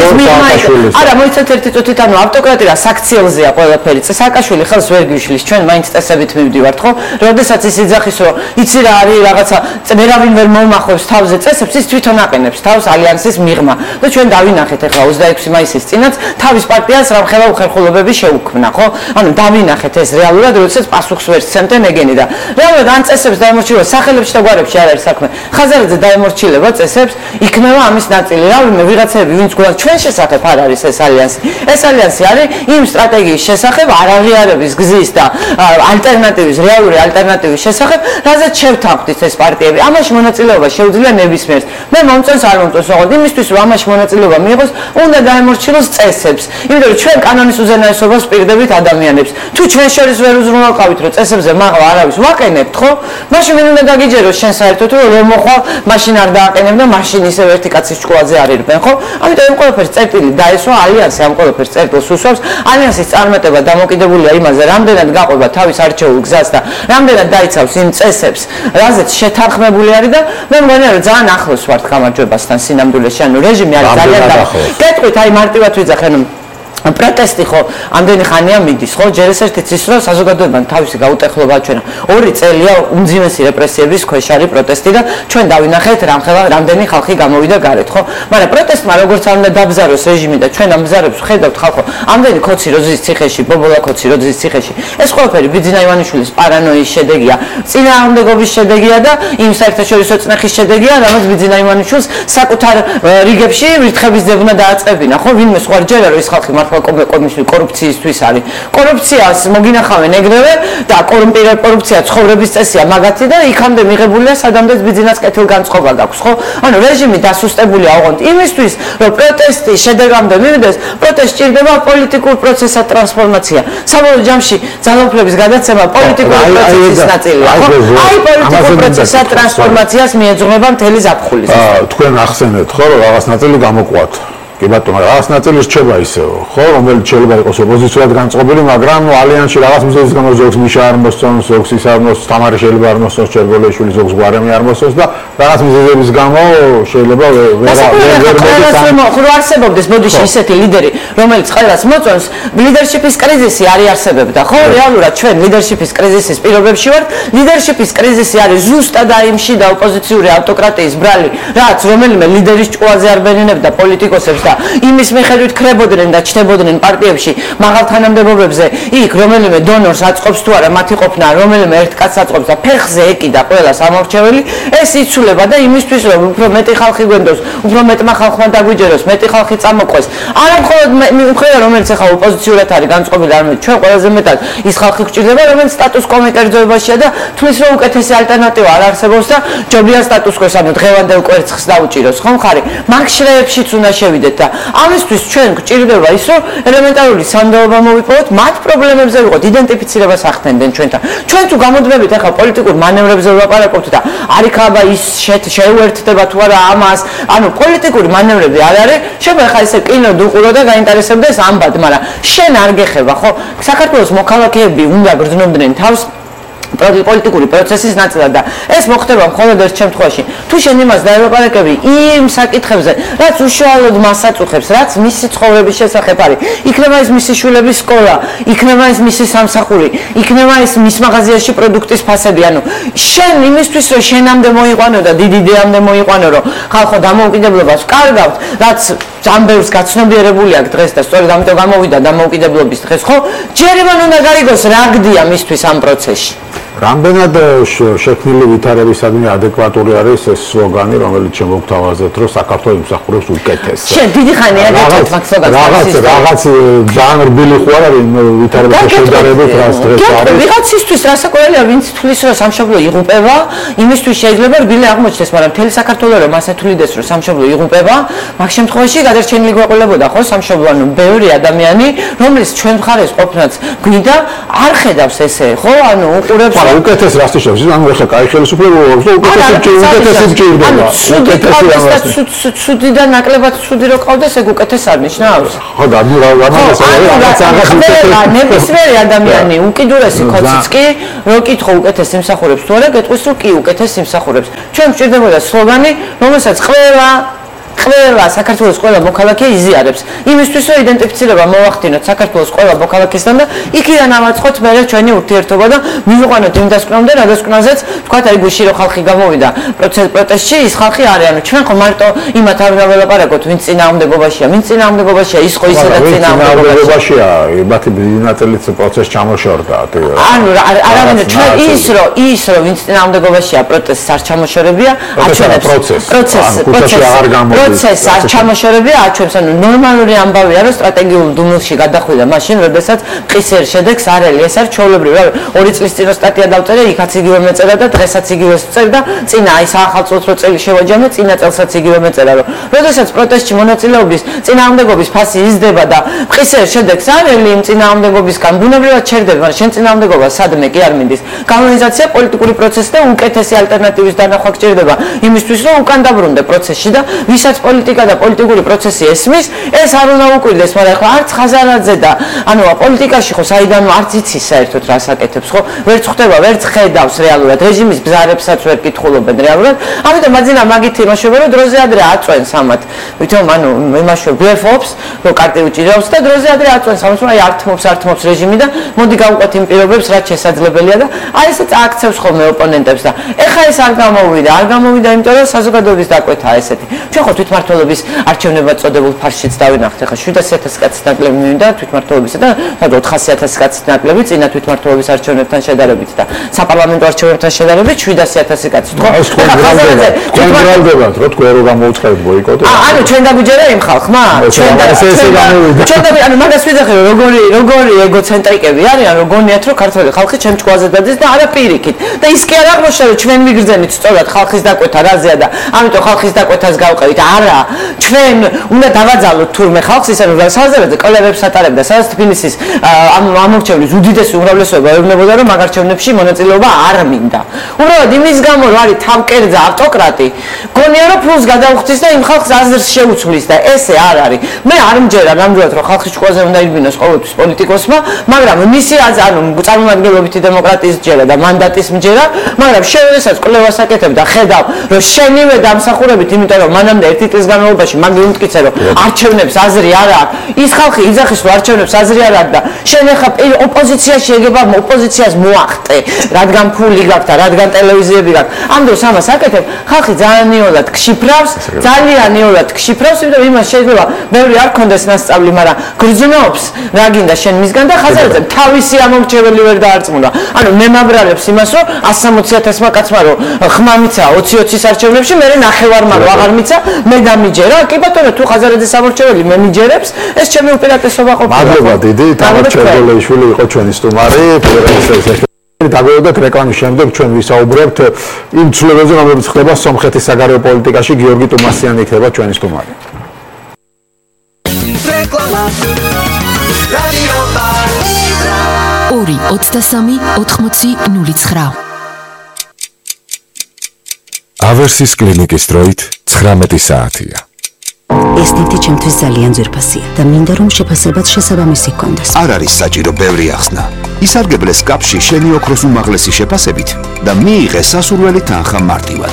Speaker 3: არა, მოიცეთ ერთი წუთით, ანუ ავტოკრატია რა საქციელზეა ყველაფერი. სააკაშვილი ხელს ვერ გვიშლის, ჩვენ მაინც წესებით მივდივართ, ხო? როდესაც ის იძახის, რომ იცი რა არის რაღაცა ვერავინ ვერ მომახობს თავზე წესებს, ის თვითონ აყენებს თავს ალიანსის მიღმა. და ჩვენ დავინახეთ ახლა ოცდაექვსი მაისის წინაც თავის პარტიას რამხელა უხერხულობები შეუქმნა, ხო? ანუ დავინახეთ ეს რეალურად, როდესაც პასუხს ვერ სცემდნენ ეგენი და რეალურად ან წესებს დაემორჩილება სახელებში და გვარებში არ არის საქმე. ხაზარაძე დაემორჩილება წესებს, იქნება ამის ნაწილი. რავიმე ვიღაცები, ვინც გვაქვს ჩვენ შესახებ არ არის ეს ალიანსი. ეს ალიანსი არის იმ სტრატეგიის შესახებ, არაღიარების გზის და ალტერნატივის, რეალური ალტერნატივის შესახებ, რაზეც შევთანხმდით ეს პარტიები. ამაში მონაწილეობა შეუძლია ნებისმიერს. მე მომწონს არ მომწონს, ოღონდ იმისთვის რომ ამაში მონაწილეობა მიიღოს, უნდა დაემორჩილოს წესებს. იმიტომ რომ ჩვენ კანონის უზენაესობას პირდებით ადამიანებს. თუ ჩვენ შორის ვერ უზრუნველყავით, რომ წესებზე მაღლა არავის ვაყენებთ, ხო? მაშინ მე უნდა გაგიჯეროს შენ საერთოდ რომ რომ მოხვალ, მაშინ არ დააყენებ და მაშინ ისევ ერთი კაცის ჭკუაზე არ ირბენ, ხო? ამიტომ ამ ყველაფერს წერტილი დაესვა ალიანსი, ამ ყველაფერს წერტილს უსვამს. ალიანსის წარმატება დამოკიდებულია იმაზე, რამდენად გაყვება თავის არჩეულ გზას და რამდენად დაიცავს იმ წესებს, რაზეც შეთანხმებული არის და მე მგონია რომ ძალიან ახლოს ვართ გამარჯვებასთან სინამდვილეში, ანუ რეჟიმი არის ძალიან ახლოს. გეტყვით, აი მარტივად ვიძახე, ანუ პროტესტი ხო ამდენი ხანია მიდის, ხო? ჯერ ეს ერთიც ის რომ საზოგადოებამ თავისი გაუტეხლობა აჩვენა. ორი წელია უმძიმესი რეპრესიების ქვეშ არის პროტესტი და ჩვენ დავინახეთ რამხელა რამდენი ხალხი გამოვიდა გარეთ, ხო? მაგრამ პროტესტმა როგორც არ უნდა დაბზაროს რეჟიმი და ჩვენ ამ ბზარებს ხედავთ ხალხო, ამდენი ქოცი როძის ციხეში, ბობოლა ქოცი როძის ციხეში. ეს ყველაფერი ბიძინა ივანიშვილის პარანოიის შედეგია, წინააღმდეგობის შედეგია და იმ საერთაშორისო წნეხის შედეგია, რამაც ბიძინა ივანიშვილს საკუთარ რიგებში ვირთხების ძებნა დააწყებინა, ხო? ვინმე სხვა ჯერა რომ ის ხალხი კომისიის კორუფციისთვის არის. კორუფციას მოგინახავენ ეგრევე და კორუმპირებული კორუფცია ცხოვრების წესია მაგათი და იქამდე მიღებულია სადამდეც ბიძინას კეთილგანწყობა გაქვს, ხო? ანუ რეჟიმი დასუსტებულია ოღონდ იმისთვის, რომ პროტესტი შედეგამდე მივიდეს, პროტესტ სჭირდება პოლიტიკურ პროცესად ტრანსფორმაცია. საბოლოო ჯამში ძალაუფლების გადაცემა პოლიტიკური პროცესის ნაწილია, ხო? აი პოლიტიკურ პროცესად ტრანსფორმაციას მიეძღვნება მთელი ზაფხული.
Speaker 2: თქვენ ახსენეთ, ხო, რომ რაღაც ნაწილი გამოყვათ. კი ბატონო, რაღაც ნაწილი რჩება ისევ, ხო, რომელიც შეიძლება იყოს ოპოზიციურად განწყობილი, მაგრამ ალიანსში რაღაც მიზეზის გამო ზოგს მიშა არ მოსწონს, ზოგს ის არ მოსწონს, თამარი შეიძლება არ მოსწონს, ჩერგოლეშვილი ზოგს გვარემი არ მოსწონს და რაღაც მიზეზების გამო შეიძლება ვერ ვერ
Speaker 3: არსებობდეს ბოდიში ისეთი ლიდერი, რომელიც ყველას მოწონს, ლიდერშიპის კრიზისი არ იარსებებდა, ხო? რეალურად ჩვენ ლიდერშიპის კრიზისის პირობებში ვართ. ლიდერშიპის კრიზისი არის ზუსტად აი იმ შიდა ოპოზიციური ავტოკრატიის ბრალი, რაც რომელიმე ლიდერის ჭკუაზე არ ბენენებდა პოლიტიკოსებს და იმის მიხედვით ქრებოდნენ და ჩნდებოდნენ პარტიებში მაღალ თანამდებობებზე, იქ რომელიმე დონორს აწყობს თუ არა მათი ყოფნა, რომელიმე ერთ კაცს აწყობს და ფეხზე ეკიდა ყველა სამორჩეველი, ეს იცვლება და იმისთვის რომ უფრო მეტი ხალხი გვენდოს, უფრო მეტმა ხალხმა დაგვიჯეროს, მეტი ხალხი წამოყვეს. არა მხოლოდ მიუხედავად რომელიც ახლა ოპოზიციურად არის განწყობილი, არამედ ჩვენ ყველაზე მეტად ის ხალხი გვჭირდება, რომელიც სტატუს კო მეკერძოებაშია და თulis რომ უკეთესი ალტერნატივა არ არსებობს და ჯობია სტატუს კოს, ანუ დღევანდელ კვერცხს დაუჭიროს, ხო მხარი? მაგ შრეებშიც უნდა შევიდეთ და ამისთვის ჩვენ გვჭირდება ის რომ ელემენტარული სანდოობა მოვიპოვოთ, მათ პრობლემებზე ვიყოთ, იდენტიფიცირებას ახდენდნენ ჩვენთან. ჩვენ თუ გამოდმებით ახლა პოლიტიკურ მანევრებზე ვლაპარაკობთ და არ იქნება ის შეუერთდება თუ არა ამას, ანუ პოლიტიკური მანევრები არ არის, შეიძლება ახლა ესე კინო დუყურო და გაინტერესებდეს ამბად, მაგრამ შენ არ გეხება, ხო? საქართველოს მოქალაქეები უნდა გრძნობდნენ თავს პოლიტიკური პროცესის ნაწილად და ეს მოხდება მხოლოდ ერთ შემთხვევაში. თუ შენ იმას დაელაპარაკები იმ საკითხებზე, რაც უშუალოდ მას აწუხებს, რაც მისი ცხოვრების შესახებ არის, იქნება ეს მისი შვილების სკოლა, იქნება ეს მისი სამსახური, იქნება ეს მის მაღაზიაში პროდუქტის ფასები, ანუ შენ იმისთვის რომ შენამდე მოიყვანო და დიდი იდეამდე მოიყვანო, რომ ხალხო დამოუკიდებლობას ვკარგავთ, რაც ამბებს გაცნობიერებული აქვს დღეს და სწორედ ამიტომ გამოვიდა დამოუკიდებლობის დღეს, ხო? ჯერიმან უნდა გარიგოს რა გდია მისთვის ამ პროცესში.
Speaker 2: რამდენად შექმნილი ვითარებისადმი ადეკვატური არის ეს სლოგანი, რომელიც შემოგთავაზეთ, რომ საქართველოს იმსახურებს უკეთეს.
Speaker 3: შენ დიდი ხანია გეტყვით მაგ სლოგანს.
Speaker 2: რაღაც რაღაც ძალიან რბილი ხო არ არის ვითარების შედარებით რას დღეს არის.
Speaker 3: ვიღაცისთვის რასაკვირველია, ვინც თulis რომ სამშობლო იღუპება, იმისთვის შეიძლება რბილი აღმოჩნდეს, მაგრამ მთელი საქართველო რომ ასე თulides რომ სამშობლო იღუპება, მაგ შემთხვევაში გადარჩენილი გვეყოლებოდა ხო სამშობლო, ანუ ბევრი ადამიანი, რომელიც ჩვენ მხარეს ყოფნაც გვინდა, არ ხედავს ესე, ხო? ანუ უყურებს
Speaker 2: უკეთეს რას ნიშნავს? ანუ ახლა კაი ხელისუფლება ვარს და უკეთესი უკეთესი ჭირდება.
Speaker 3: უკეთესი ცუდი და ნაკლებად ცუდი რო ყავდეს, ეგ უკეთეს არ ნიშნავს?
Speaker 2: ხო და ნუ რა ამას რაღაც
Speaker 3: აღარ ნებისმიერი ადამიანი უკიდურესი ხოციც კი რო კითხო უკეთეს იმსახურებს თუ არა, გეტყვის რომ კი უკეთეს იმსახურებს. ჩვენ გვჭირდებოდა სლოგანი, რომელსაც ყველა ყველა საქართველოს ყველა მოქალაქე იზიარებს. იმისთვის რომ იდენტიფიცირება მოვახდინოთ საქართველოს ყველა მოქალაქესთან და იქიდან ავაწყოთ მერე ჩვენი ურთიერთობა და მივიყვანოთ იმ დასკვნამდე, რა დასკვნაზეც თქვათ აი გუში რომ ხალხი გამოვიდა პროტესტში, ის ხალხი არის, ანუ ჩვენ ხო მარტო იმათ არ ველაპარაკოთ, ვინც წინააღმდეგობაშია, ვინც წინააღმდეგობაშია, ის ხო ისედაც
Speaker 2: წინააღმდეგობაშია, მათი ნაწილიც პროცესს ჩამოშორდა.
Speaker 3: ანუ არავინ ჩვენ ის რომ ის რომ ვინც წინააღმდეგობაშია პროტესტს არ ჩამოშორებია, აჩვენებს
Speaker 2: პროცესს.
Speaker 3: პროცესს პროცესს არ ჩამოშორებია, აჩვენებს, ანუ ნორმალური ამბავია, რომ სტრატეგიულ დუმილში გადახვიდა მაშინ, როდესაც ყისერ შედეგს არ ელი, ეს არის ჩვეულებრივი, რა ორი წლის წინ სტატია დავწერე, იქაც იგივე მეწერა და დღესაც იგივე წერდა, წინა აი საახალწლო წელი შევაჯამე, წინა წელსაც იგივე მეწერა, რომ როდესაც პროტესტში მონაწილეობის წინააღმდეგობის ფასი იზრდება და ყისერ შედეგს არ ელი იმ წინააღმდეგობისგან, ბუნებრივად ჩერდება, მაგრამ შენ წინააღმდეგობა სადმე კი არ მინდის. კანონიზაცია პოლიტიკური პროცესი და უკეთესი ალტერნატივის დანახვა გჭირდება იმისთვის, რომ უკან დაბრუნდე პროცესში და ვისაც პოლიტიკა და პოლიტიკური პროცესი ესმის, ეს არ უნდა უკვირდეს, მაგრამ ახლა არც ხაზარაძე და ანუ პოლიტიკაში ხო საიდან არც იცის საერთოდ რას აკეთებს, ხო? ვერც ხვდება, ვერც ხედავს რეალურად, რეჟიმის ბზარებსაც ვერ კითხულობენ რეალურად. ამიტომ მაძინა მაგით იმაშობა, რომ დროზე ადრე აწვენს ამათ. ვითომ ანუ იმაშობა ბლეფობს, რომ კარტი უჭირავს და დროზე ადრე აწვენს ამას, რომ აი ართმობს, ართმობს რეჟიმი და მოდი გავუყვეთ იმ პირობებს, რაც შესაძლებელია და აი ესე წააქცევს ხოლმე ოპონენტებს და ეხა ეს არ გამოვიდა, არ გამოვიდა, იმიტომ რომ საზოგადოების დაკვეთაა ესეთი. ჩვენ ხო თვითმმართველობის არჩევნებად წოდებულ ფარშიც დავინახეთ, ახლა შვიდასი ათასი კაცის ნაკლები მივიდა თვითმმართველობისა და ოთხასი ათასი კაცის ნაკლები წინა თვითმმართველობის არჩევნებთან შედარებით და საპარლამენტო არჩევნებთან შედარებით შვიდასი ათასი კაცი.
Speaker 2: ხო, ეს თქვენ გრალდებათ, რო თქვენ რო გამოუცხადეთ ბოიკოტი.
Speaker 3: ანუ ჩვენ დაგვიჯერა იმ ხალხმა? ჩვენ და ჩვენ და ანუ მაგას ვიძახე, რომ როგორი როგორი ეგოცენტრიკები არიან, რომ გონიათ, რომ ქართული ხალხი ჩემ ჭკუაზე დადის და არა პირიქით. და ის კი არ აღმოჩნდა, რომ ჩვენ ვიგრძენით სწორად ხალხის დაკვეთა რაზეა და ამიტომ ხალხის დაკვეთას გავყევით. არა, ჩვენ უნდა დავაძალოთ თურმე ხალხს, ისე რომ საზოგადოებაზე კოლერებს ატარებდა, სადაც თბილისის ამ ამორჩევლის უდიდესი უმრავლესობა ეუბნებოდა, რომ მაგარჩევნებში მონაწილეობა არ მინდა. უბრალოდ იმის გამო, რომ არის თავკერძა ავტოკრატი, მგონია რომ ფულს გადაუხდის და იმ ხალხს აზრს შეუცვლის და ესე არ არის. მე არ მჯერა ნამდვილად რომ ხალხის ჭკუაზე უნდა იბინოს ყოველთვის პოლიტიკოსმა, მაგრამ მისი ანუ წარმომადგენლობითი დემოკრატიის ჯერა და მანდატის მჯერა, მაგრამ შეეცდათ კვლევას აკეთებ და ხედავ რომ შენივე დამსახურებით, იმიტომ რომ მანამდე ერთი წლის განმავლობაში მაგ მიუთკიცე რომ არჩევნებს აზრი არ აქვს. ის ხალხი იძახის რომ არჩევნებს აზრი არ აქვს და შენ ახლა ოპოზიციაში ეგება ოპოზიციას მოახტე, რადგან ფული გაქვს და რადგან ტელევიზიები გაქვს. ამ დროს ამას აკეთებ, ხალხი ძალიან ნეულად გშიფრავს, ძალიან ნეულად გშიფრავს, იმიტომ რომ იმას შეიძლება ბევრი არ ქონდეს მასწავლი, მაგრამ გრძნობს რა გინდა შენ მისგან და ხაზარზე თავისი ამორჩეველი ვერ დაარწმუნა. ანუ მე მაბრალებს იმას რომ one hundred sixty thousand კაცმა რომ ხმა მიცა twenty twenty-ს არჩევნებში, მე ნახევარმა რომ აღარ მიცა, მე დამიჯერა. კი ბატონო, თუ ხაზარაძის ამორჩეველი მე მიჯერებს, ეს ჩემი უპირატესობა ყოფილა.
Speaker 2: მადლობა დიდი, თამარ ჩერგოლეიშვილი იყო ჩვენი სტუმარი, ფედერაციის დაგვეოდოთ რეკლამის შემდეგ ჩვენ ვისაუბრებთ იმ ცვლილებებზე, რომლებიც ხდება სომხეთის საგარეო პოლიტიკაში. გიორგი ტუმასიანი იქნება ჩვენი სტუმარი.
Speaker 1: ორი ოცდასამი ოთხმოცი ნული ცხრა.
Speaker 4: ავერსის კლინიკის დროით ცხრამეტი საათია.
Speaker 5: ეს ნივთი ჩემთვის ძალიან ძვირფასია და მინდა რომ შეფასებაც შესაბამისი ჰქონდეს.
Speaker 6: არ არის საჭირო ბევრი ახსნა. ისარგებლეს კაპში შენი ოქროს უმაღლესი შეფასებით და მიიღე სასურველი თანხა მარტივად.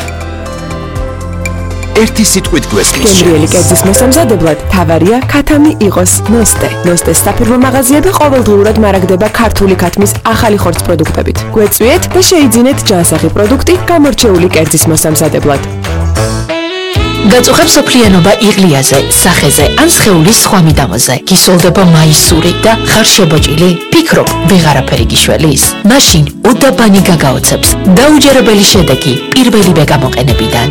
Speaker 6: ერთი სიტყვით გვესმის.
Speaker 7: გემრიელი კერძის მოსამზადებლად თავარია ქათამი იყოს ნოსტე. ნოსტეს საფირმო მაღაზიები ყოველდღიურად მარაგდება ქართული ქათმის ახალი ხორცს პროდუქტებით. გვეწვიეთ და შეიძინეთ ჯანსაღი პროდუქტი გამორჩეული კერძის მოსამზადებლად.
Speaker 1: გაწუხებს სოფლიანობა იღლიაზე, სახეზე ან სხეულის სხვა მიდამოზე. გისოლდება მაისური და ხარ შებოჭილი? ფიქრობ, ვეღარაფერი გიშველის? მაშინ უდაბანი გაგაოცებს. დაუჯერებელი შედეგი პირველივე გამოყენებიდან.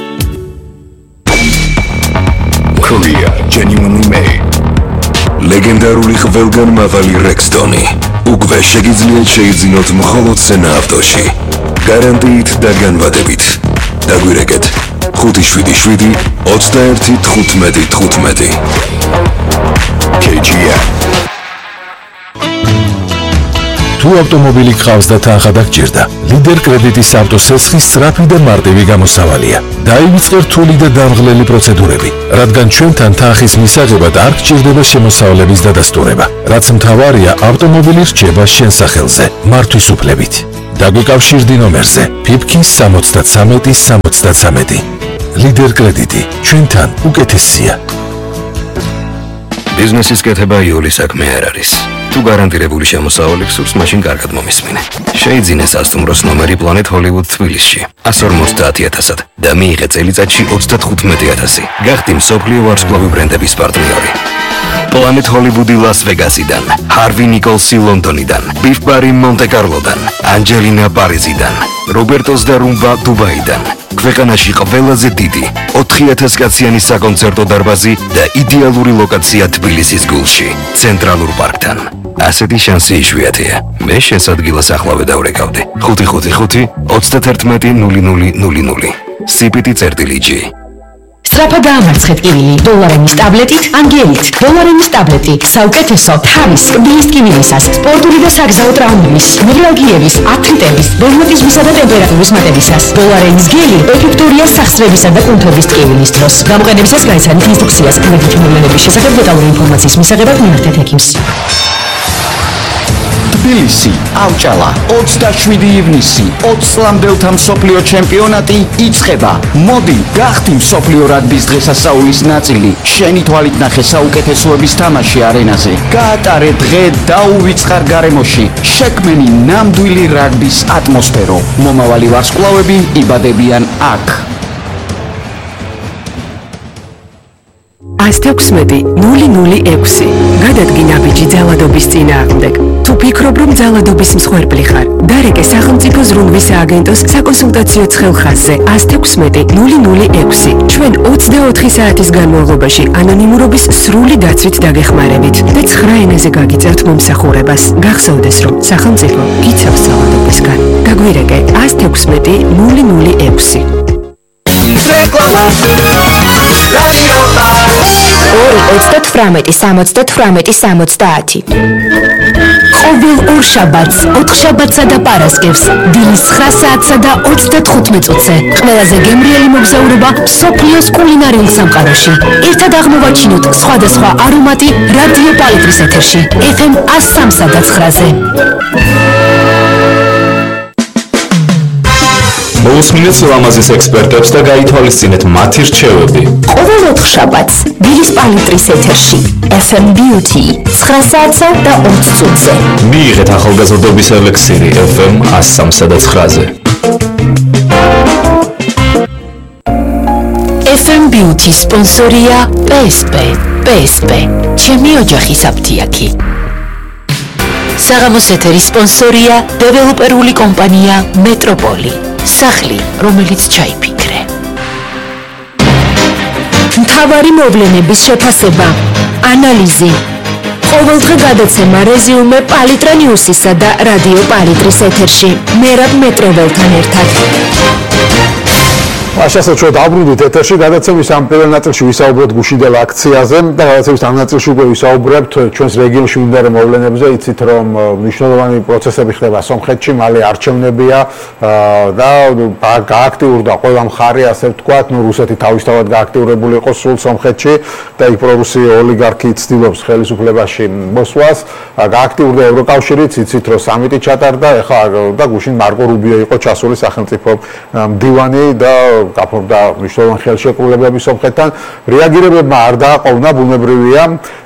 Speaker 4: Korea genuinely made. ლეგენდარული ყველგანმაღალი Rexton-ი. უკვე შეგიძლიათ შეიძინოთ მხოლოდ სენა ავტოში. გარანტიით და განვადებით. დაგვირეკეთ ხუთი შვიდი შვიდი ოცდაერთი თხუთმეტი თხუთმეტი. კეი ჯი ემ. თუ ავტომობილი გყავს და თანხა დაგჭირდა, ლიდერ კრედიტის ავტოსესხის სწრაფი და მარტივი გამოსავალია. დაივიწყე რთული და დამღლელი პროცედურები, რადგან ჩვენთან თანხის მისაღებად არ გჭირდება შემოსავლების დადასტურება. რაც მთავარია, ავტომობილი რჩება შენ სახელზე, მართვის უფლებით. დაგვიკავშირდი ნომერზე ფიფკი სამოცდათრამეტი სამოცდათრამეტი. ლიდერ კრედიტი, ჩვენთან უკეთესია.
Speaker 8: ბიზნესის კეთება იული საქმე არ არის. თუ გარანტირებული შემოსავალი გსურს, მაშინ კარგად მომისმინე. შეიძინე სასტუმროს ნომერი Planet Hollywood თბილისში one hundred fifty thousand და მიიღე წელიწადში ოცდათხუთმეტი ათასი. გახდი მსოფლიო ვარსკვლავი ბრენდების პარტნიორი. Planet Hollywood Las Vegas-იდან, Harvey Nicholsi ლონდონიდან, Beef Bar მონტე-კარლოდან, Angelina Paris-იდან, Roberto's და Rumba დუბაიდან. ქვეყანაში ყველაზე დიდი ოთხი ათას კაციანი საკონცერტო დარბაზი და იდეალური ლოკაცია თბილისის გულში, ცენტრალურ პარკთან. ასეთი შანსი იშვიათია. მე შენს ადგილას ახლავე დავრეკავდი. ხუთი ხუთი ხუთი ოცდაერთმეტი ნული ნული ნული ნული. სი პი ტი წერტილი ჯი.
Speaker 1: სწრაფად დაამარცხეთ კივილი დოლარენის ტაბლეტით ან გელით. დოლარენის ტაბლეტი საუკეთესო თავის კბილის კივილისას, სპორტული და საგზაო ტრაუმების, მიგრალგიების, ათრიტების, რევმატიზმისა და ტემპერატურის მატებისას. დოლარენის გელი ეფექტურია სახსრებისა და კუნთობის ტკივილის დროს. გამოყენებისას გაიცანით ინსტრუქციას. კრედიტ მოვლენების შესახებ დეტალური ინფორმაციის მისაღებად მიმართეთ ექიმს.
Speaker 6: თბილისი, ავჭალა, ოცდაშვიდი ივნისი, ოცს წლამდელთა მსოფლიო ჩემპიონატი იწყება. მოდი, გახდი მსოფლიო რაგბის დღესასწაულის ნაწილი. შენი თვალით ნახე საუკეთესოების თამაში არენაზე. გაატარე დღე დაუვიწყარ გარემოში. შექმენი ნამდვილი რაგბის ატმოსფერო. მომავალი ვარსკვლავები იბადებიან აქ.
Speaker 7: one sixty ნული ნული ექვსი. გადადგი ნაბიჯი ძალადობის წინააღმდეგ. თუ ფიქრობ, რომ ძალადობის მსხვერპლი ხარ, დარეკე სახელმწიფო ზრუნვის სააგენტოს საკონსულტაციო ცხელხაზზე one sixty ნული ნული ექვსი. ჩვენ ოცდაოთხი საათის განმავლობაში ანონიმურობის სრული დაცვით დაგეხმარებით და ცხრა ენაზე გაგიწევთ მომსახურებას. გახსოვდეს, რომ სახელმწიფო გიცავს ძალადობისგან. დაგვირეკე one sixty ნული ნული ექვსი.
Speaker 1: ორი ოცდათვრამეტი სამოცდათვრამეტი სამოცდაათი. ყოველ ორ შაბათს, ოთხშაბათსა და პარასკევს, დილის ცხრა საათსა და ოცდათხუთმეტ წუთზე, ყველაზე გემრიელი მოგზაურობა მსოფლიოს კულინარიულ სამყაროში. ერთად აღმოვაჩინოთ სხვადასხვა არომატი რადიო პალიტრის ეთერში, ეფ ემ ას სამსა და ცხრაზე.
Speaker 9: მოусმინეთ ლამაზის ექსპერტებს და გაითვალისწინეთ მათი რჩევები.
Speaker 1: ყოველ ოთხშაბათს, დილის პალიტრის ეთერში, ეფ ემ Beauty, ცხრა საათსა და ოცდაათი წუთზე.
Speaker 9: მიიღეთ ახალგაზრდობის ელექსირი ეფ ემ ას სამსა და ცხრაზე.
Speaker 1: ეფ ემ Beauty სპონსორია პე ეს პე. პე ეს პე, ჩემი ოჯახის აფთიაქი. საღამოს ეთერის სპონსორია დეველოპერული კომპანია მეტროპოლი. სახლი, რომელიც ჩაიფიქრე. მთავარი მოვლენების შეფასება, ანალიზი. ყოველდღე გადაცემა რეზიუმე პალიტრა ნიუსისა და რადიო პალიტრის ეთერში. მერაბ მეტროველთან ერთად.
Speaker 2: Așa ჩვენ დაბრუნდით ეთერში გადაცემის ამ პირველ ნაწილში ვისაუბრეთ გუშინდელ აქციაზე და გადაცემის ამ ნაწილში უკვე ვისაუბრებთ ჩვენს რეგიონში მიმდინარე მოვლენებზე. იცით რომ მნიშვნელოვანი პროცესები ხდება სომხეთში, მალე არჩევნებია და გააქტიურდა ყველა მხარე, ასე ვთქვათ, ნუ რუსეთი თავისთავად გააქტიურებული იყო სულ სომხეთში და იქ პრორუსი ოლიგარქი ცდილობს ხელისუფლებაში მოსვლას. გააქტიურდა ევროკავშირიც, იცით რომ სამიტი ჩატარდა, ეხლა და გუშინ მარკო რუბიო იყო ჩასული სახელმწიფო მდივანი და გაფორმდა მნიშვნელოვანი ხელშეკრულებები სომხეთთან. რეაგირებებმა არ დააყოვნა, ბუნებრივია.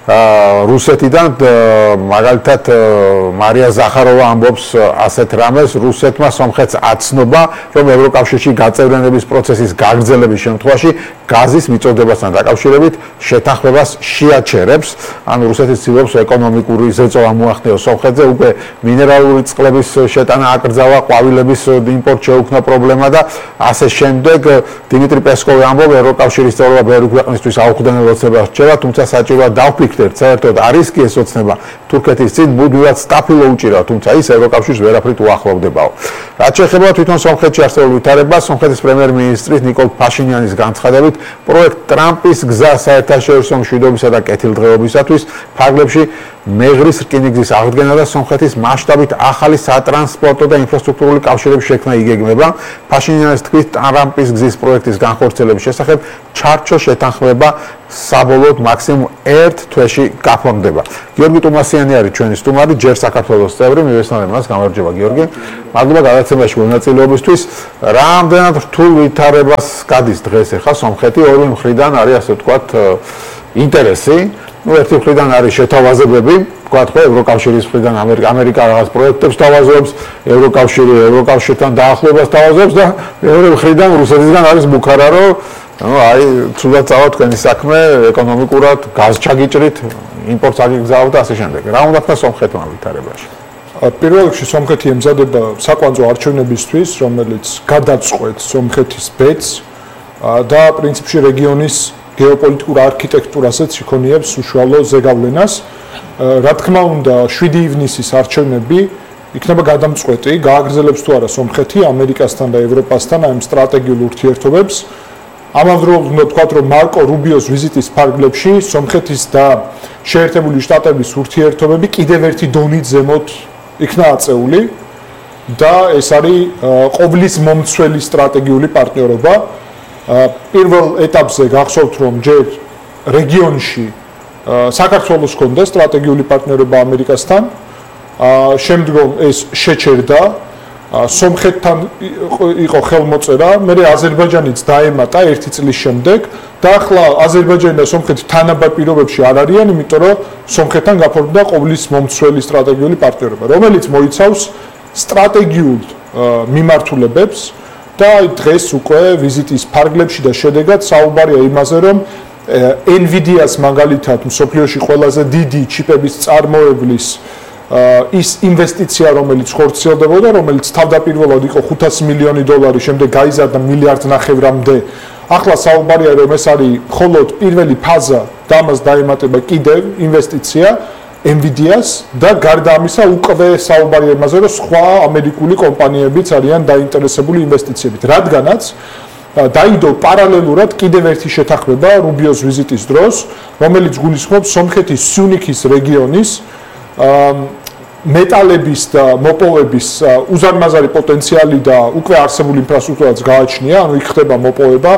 Speaker 2: რუსეთიდან მაგალითად მარია ზახაროვა ამბობს ასეთ რამეს, რუსეთმა სომხეთს აცნობა, რომ ევროკავშირში გაწევრიანების პროცესის გაგრძელების შემთხვევაში გაზის მიწოდებასთან დაკავშირებით შეთანხმებას შეაჩერებს. ანუ რუსეთი ცდილობს ეკონომიკური ზეწოლა მოახდინოს სომხეთზე, უკვე მინერალური წყლების შეტანა აკრძალა, ყვავილების იმპორტ შეუქმნა პრობლემა და ასე შემდეგ. დიმიტრი პესკოვი ამბობს, ევროკავშირის წევრობა ბევრი ქვეყნისთვის აუხდენელ ოცნებას რჩება, თუმცა საჭიროა დავფიქრდეთ, საერთოდ არის კი ეს ოცნება თურქეთის წინ მუდმივად სტაფილო უჭირა, თუმცა ის ევროკავშირს ვერაფრით უახლოვდებაო. რაც შეეხება თვითონ სომხეთში არსებულ ვითარებას, სომხეთის პრემიერ-მინისტრის ნიკოლ ფაშინიანის განცხადებით, პროექტ ტრამპის გზა საერთაშორისო მშვიდობისა და კეთილდღეობისათვის ფარგლებში მეღრის რკინიგზის აღდგენა და სომხეთის მასშტაბით ახალი სატრანსპორტო და ინფრასტრუქტურული კავშირების შექმნა იგეგმება. ფაშინიანის თქმით, ტრამპის გზის პროექტის განხორციელების შესახებ ჩარჩო შეთანხმება საბოლოოდ მაქსიმუმ ერთ თვეში გაფორმდება. გიორგი ტუმასიანი არის ჩვენი სტუმარი, ჯერ საქართველოს წევრი, მივესალმებ მას, გამარჯობა გიორგი. მადლობა გადაცემაში მონაწილეობისთვის. რამდენად რთულ ვითარებას გადის დღეს ახლა სომხეთი, ორივე მხრიდან არის ასე ვთქვათ ინტერესი. ნუ ერთი მხრიდან არის შეთავაზებები, ვთქვათ ხო, ევროკავშირის მხრიდან ამერიკა რაღაც პროექტებს თავაზობს, ევროკავშირი ევროკავშირთან დაახლოებას თავაზობს და მეორე მხრიდან რუსეთისგან არის ბუქარა, რომ ну, აი, თუნდაც წავა თქვენი საქმე ეკონომიკურად, გაზ ჩაგიჭრით, იმპორტს აგიგზავნოთ და ასე შემდეგ. რა უნდა ხდეს სომხეთმა ვითარებაში?
Speaker 10: პირველ რიგში სომხეთი ემზადება საკვანძო არჩევნებისთვის, რომელიც გადაწყვეტს სომხეთის ბედს და პრინციპში რეგიონის გეოპოლიტიკურ არქიტექტურასაც იქონიებს უშუალო ზეგავლენას. რა თქმა უნდა, შვიდი ივნისის არჩევნები იქნება გადამწყვეტი, გააგრძელებს თუ არა სომხეთი ამერიკასთან და ევროპასთან ამ სტრატეგიულ ურთიერთობებს. ამავდროულად უნდა ვთქვათ, რომ მარკო რუბიოს ვიზიტის ფარგლებში სომხეთის და შეერთებული შტატების ურთიერთობები კიდევ ერთი დონით ზემოთ იქნა აწეული და ეს არის ყოვლის მომცველი სტრატეგიული პარტნიორობა. პირველ ეტაპზე გახსოვთ, რომ ჯერ რეგიონში საქართველოს ჰქონდა სტრატეგიული პარტნიორობა ამერიკასთან, შემდგომ ეს შეჩერდა, სომხეთთან იყო ხელმოწერა, მერე აზერბაიჯანიც დაემატა ერთი წლის შემდეგ და ახლა აზერბაიჯანი და სომხეთი თანაბარ პირობებში არ არიან, იმიტომ რომ სომხეთთან გაფორმდა ყოვლის მომცველი სტრატეგიული პარტნიორობა, რომელიც მოიცავს სტრატეგიულ მიმართულებებს და დღეს უკვე ვიზიტის ფარგლებში და შედეგად საუბარია იმაზე, რომ NVIDIA-ს მაგალითად მსოფლიოში ყველაზე დიდი ჩიპების წარმოებლის ის ინვესტიცია, რომელიც ხორციელდებოდა, რომელიც თავდაპირველად იყო ხუთასი მილიონი დოლარი, შემდეგ გაიზარდა მილიარდ ნახევრამდე. ახლა საუბარია, რომ ეს არის მხოლოდ პირველი ფაზა და ამას დაემატება კიდევ ინვესტიცია NVIDIA-ს და გარდა ამისა უკვე საუბარია იმაზე, რომ სხვა ამერიკული კომპანიებიც არიან დაინტერესებული ინვესტიციებით, რადგანაც დაიდო პარალელურად კიდევ ერთი შეთანხმება რუბიოს ვიზიტის დროს, რომელიც გულისხმობს სომხეთის სიუნიქის რეგიონის მეტალების და მოპოვების უზარმაზარი პოტენციალი და უკვე არსებული ინფრასტრუქტურაც გააჩნია, ანუ იქ ხდება მოპოვება,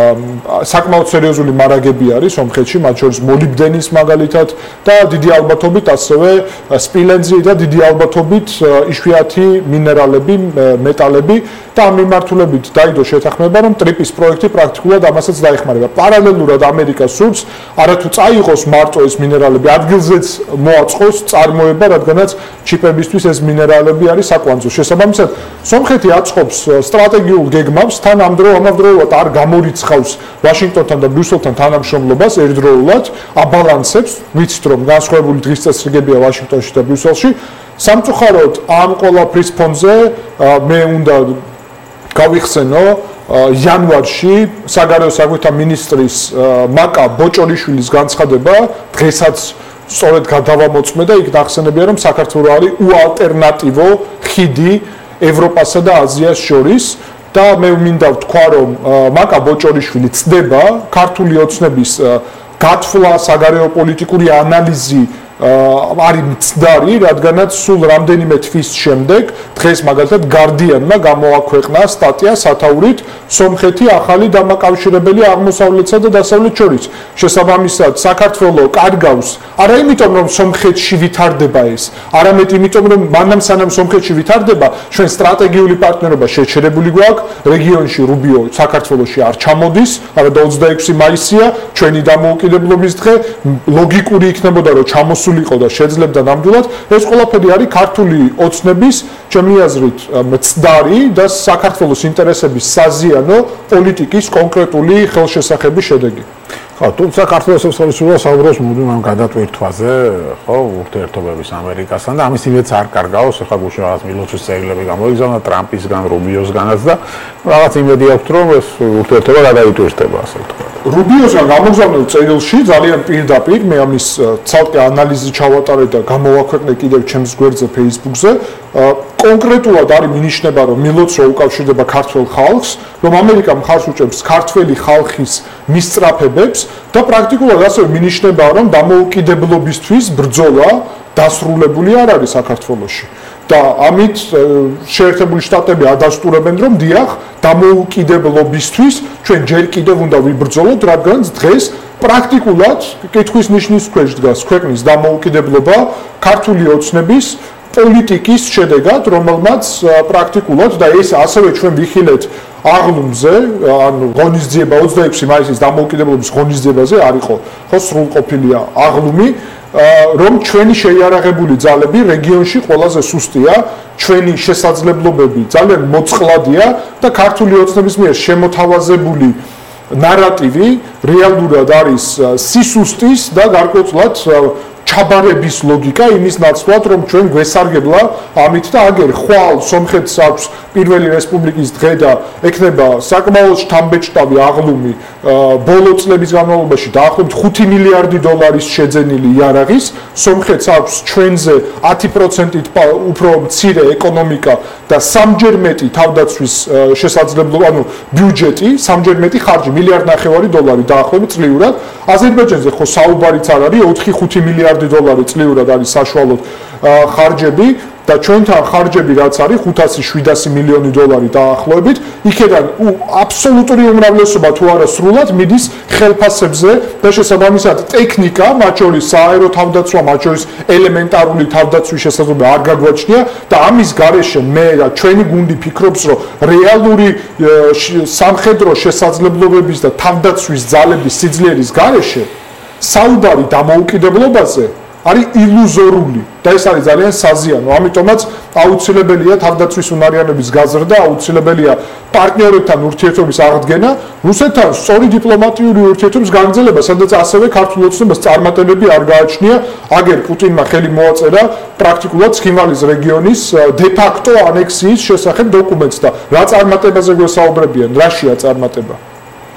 Speaker 10: საკმაოდ სერიოზული მარაგები არის სომხეთში, მათ შორის მოლიბდენის მაგალითად და დიდი ალბათობით ასევე სპილენძი და დიდი ალბათობით იშვიათი მინერალები, მეტალები და ამ მიმართულებით დაიდო შეთანხმება, რომ ტრიპის პროექტი პრაქტიკულად ამასაც დაეხმარება. პარალელურად ამერიკა სურს არათუ წაიღოს მარტო ეს მინერალები, ადგილზეც მოაწყოს წარმოება, რადგანაც ჩიპებისთვის ეს მინერალები არის საკვანძო. შესაბამისად, სომხეთი აწყობს სტრატეგიულ გეგმავს, თან ამავდროულად არ გამორიცხავს ვაშინგტონთან და ბრიუსელთან თანამშრომლობას ერთდროულად, აბალანსებს, ვიცით რომ განსხვავებული დღის წესრიგებია ვაშინგტონში და ბრიუსელში. სამწუხაროდ ამ ყველაფრის ფონზე მე უნდა გავიხსენო იანვარში საგარეო საქმეთა მინისტრის მაკა ბოჭორიშვილის განცხადება, დღესაც სწორედ გადავამოწმე და იქ დახსენებია, რომ საქართველო არის უალტერნატივო ხიდი ევროპასა და აზიას შორის და მე მინდა ვთქვა, რომ მაკა ბოჭორიშვილი ცდება ქართული ოცნების გათვლა, საგარეო პოლიტიკური ანალიზი არის მცდარი, რადგანაც სულ რამდენიმე თვის შემდეგ დღეს მაგალითად Guardian-მა გამოაქვეყნა სტატია სათაურით სომხეთი ახალი დამაკავშირებელი აღმოსავლეთსა და დასავლეთ შორის. შესაბამისად, საქართველო კარგავს არა იმიტომ, რომ სომხეთში ვითარდება ეს, არამედ იმიტომ, რომ მანამ სანამ სომხეთში ვითარდება, ჩვენ სტრატეგიული პარტნიორობა შეჩერებული გვაქვს, რეგიონში რუბიო საქართველოში არ ჩამოდის, არადა ოცდაექვსი მაისია, ჩვენი დამოუკიდებლობის დღე, ლოგიკური იქნებოდა, რომ ჩამოსულიყო და შეძლებდა ნამდვილად, ეს ყველაფერი არის ქართული ოცნების, ჩემი აზრით, მცდარი და საქართველოს ინტერესების საზიანო პოლიტიკის კონკრეტული ხელშესახების შედეგი. ხო, თუმცა საქართველოს სოციალისტურმა საუბრობს მუდმივ ამ გადატვირთვაზე, ხო, ურთიერთობების ამერიკასთან და ამის იმედს არ კარგავს, ახლა გუშინ რაღაც მილოცვის წერილები გამოიგზავნა ტრამპისგან, რუბიოსგანაც და რაღაც იმედი აქვს, რომ ეს ურთიერთობა გადაიტვირთება, ასე ვთქვათ. რუბიოსგან გამოგზავნილ წერილში ძალიან პირდაპირ მე ამის ცალკე ანალიზი ჩავატარე და გამოვაქვეყნე კიდევ ჩემს გვერდზე Facebook-ზე. კონკრეტულად არის მინიშნება, რომ მილოცვა უკავშირდება ქართველ ხალხს, რომ ამერიკა მხარს უჭერს ქართველი ხალხის მისწრაფებებს და პრაქტიკულად ასევე მინიშნება, რომ დამოუკიდებლობისთვის ბრძოლა დასრულებული არ არის საქართველოში. და ამით შეერთებული შტატები ადასტურებენ, რომ დიახ, დამოუკიდებლობისთვის ჩვენ ჯერ კიდევ უნდა ვიბრძოლოთ, რადგან დღეს პრაქტიკულად კითხვის ნიშნის ქვეშ დგას ქვეყნის დამოუკიდებლობა ქართული ოცნების პოლიტიკის შედეგად, რომელმაც პრაქტიკულად და ეს ასევე ჩვენ ვიხილეთ აღლუმზე, ანუ ღონისძიება ოცდაექვსი მაისის დამოუკიდებლობის ღონისძიებაზე არ იყო, ხო, სრულყოფილია აღლუმი, რომ ჩვენი შეიარაღებული ძალები რეგიონში ყველაზე სუსტია, ჩვენი შესაძლებლობები ძალიან მოწყლადია და ქართული ოცნების მიერ შემოთავაზებული ნარატივი რეალურად არის სისუსტის და გარკვეულწილად ჩაბარების ლოგიკა იმის ნაცვლად, რომ ჩვენ გვესარგებლა ამით და აგერ ხვალ სომხეთს აქვს პირველი რესპუბლიკის დღე და ექნება საკმაოდ შთამბეჭდავი აღლუმი ბოლო წლების განმავლობაში დაახლოებით ხუთი მილიარდი დოლარის შეძენილი იარაღის, სომხეთს აქვს ჩვენზე ათი პროცენტით უფრო მცირე ეკონომიკა და სამჯერ მეტი თავდაცვის შესაძლებლობა, ანუ ბიუჯეტი, სამჯერ მეტი ხარჯი, მილიარდ ნახევარი დოლარი დაახლოებით წლიურად. აზერბაიჯანზე ხო საუბარიც არ არის, ოთხი ხუთი მილიარდი დოლარი წლიურად არის საშუალოდ ხარჯები და ჩვენთან ხარჯები რაც არის ხუთასი შვიდასი მილიონი დოლარი დაახლოებით, იქედან აბსოლუტური უმრავლესობა თუ არა სრულად მიდის ხელფასებზე და შესაბამისად ტექნიკა, მათ შორის სააერო თავდაცვა, მათ შორის ელემენტარული თავდაცვის შესაძლებლობა არ გაგვაჩნია და ამის გარეშე მე და ჩვენი გუნდი ფიქრობს, რომ რეალური სამხედრო შესაძლებლობების და თავდაცვის ძალების სიძლიერის გარეშე საუბარი დამოუკიდებლობაზე არის ილუზორული და ეს არის ძალიან საზიანო. ამიტომაც აუცილებელია თავდაცვის უნარიანობის გაზრდა, აუცილებელია პარტნიორებთან ურთიერთობის აღდგენა, რუსეთთან სწორი დიპლომატიური ურთიერთობის გაგრძელება, სადაც ასევე ქართულ ოცნებას წარმატებები არ გააჩნია. აგერ პუტინმა ხელი მოაწერა პრაქტიკულად ცხინვალის რეგიონის დე-ფაქტო ანექსიის შესახებ დოკუმენტს და რა წარმატებაზე გვესაუბრებიან, რაშია წარმატება?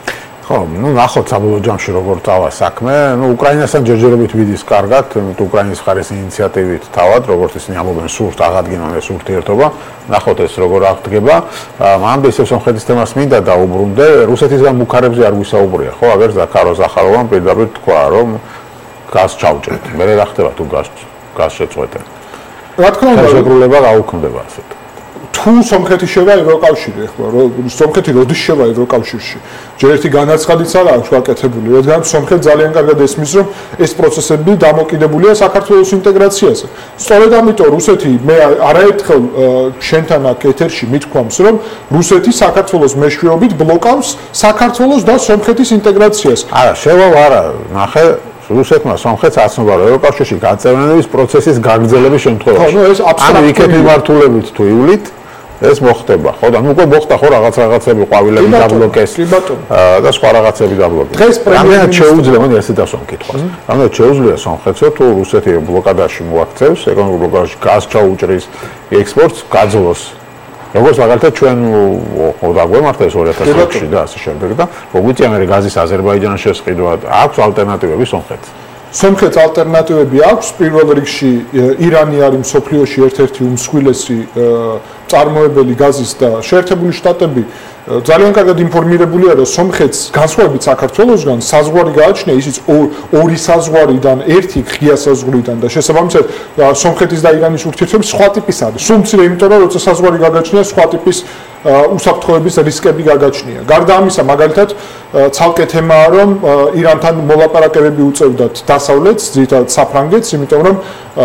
Speaker 2: ხო, ну ნახოთ საბოლოო ჯამში როგორ წავა საქმე. ну უკრაინასთან ჯერჯერობით ვიდის კარგად, უკრაინის მხარის ინიციატივით თავად, როგორც ისინი ამბობენ, სურთ აღადგინონ ეს ურთიერთობა. ნახოთ ეს როგორ აღდგება. მანამდე ისევ სომხეთის თემას მინდა დაუბრუნდე. რუსეთისგან ბუქარებზე არ გვისაუბრია, ხო? აგერ ზაქარო ზახაროვამ პირდაპირ თქვა, რომ გაზ ჩავჭრეთ. მე რა ხდება თუ გაზ გაზ შეწყვეტენ. რა თქმა უნდა, შეგრულება გაუქმდება ასეთ. თუ სომხეთი შევა ევროკავშირში, ახლა სომხეთი როდის შევა ევროკავშირში? ჯერ ერთი განაცხადიც არ აქვს გაკეთებული, რადგან სომხეთი ძალიან კარგად ესმის, რომ ეს პროცესები დამოკიდებულია საქართველოს ინტეგრაციაზე. სწორედ ამიტომ რუსეთი მე არაერთხელ შენთან აქ ეთერში მithქვამს, რომ რუსეთი საქართველოს მეშვეობით ბლოკავს საქართველოს და სომხეთის ინტეგრაციას. არა, შევა არა, ნახე რუსეთმა სომხეთს აცნობა ევროკავშირში გაწევრიანების პროცესის გაგრძელების შემთხვევაში. ხო, ნუ ეს აბსტრაქტული იქეთ მიმართულებით თუ ივლით ეს მოხდება, ხო და ნუ უკვე მოხდა ხო რაღაც რაღაცები ყვავილები დაბლოკეს და სხვა რაღაცები დაბლოკეს. დღეს პრემიერ-მინისტრი შეუძლია მან ესე დასვამ კითხვას. რამე შეუძლია სომხეთსო თუ რუსეთი ბლოკადაში მოაქცევს ეკონომიკურ ბლოკადაში გაზ ჩაუჭრის ექსპორტს გაძლოს. როგორც მაგალითად ჩვენ ხო დაგვემართა ეს ორი ათას ოთხში და ასე შემდეგ და მოგვიწია მე გაზის აზერბაიჯანში შესყიდვა აქვს ალტერნატივები სომხეთს. სომხეთს ალტერნატივები აქვს, პირველ რიგში ირანი არის მსოფლიოში ერთ-ერთი უმსხვილესი წარმოებელი გაზის და შეერთებული შტატები ძალიან კარგად ინფორმირებულია, რომ სომხეთს განსხვავებით საქართველოსგან საზღვარი გააჩნია, ისიც ორი საზღვარიდან, ერთი ღია საზღვრიდან და შესაბამისად სომხეთის და ირანის ურთიერთობები სხვა ტიპის არის. სულ მცირე, იმიტომ რომ როცა საზღვარი გაგაჩნია, სხვა ტიპის უსაფრთხოების რისკები გაგაჩნია. გარდა ამისა, მაგალითად, ცალკე თემაა, რომ ირანთან მოლაპარაკებები უწევდათ დასავლეთს, ძირითადად საფრანგეთს, იმიტომ რომ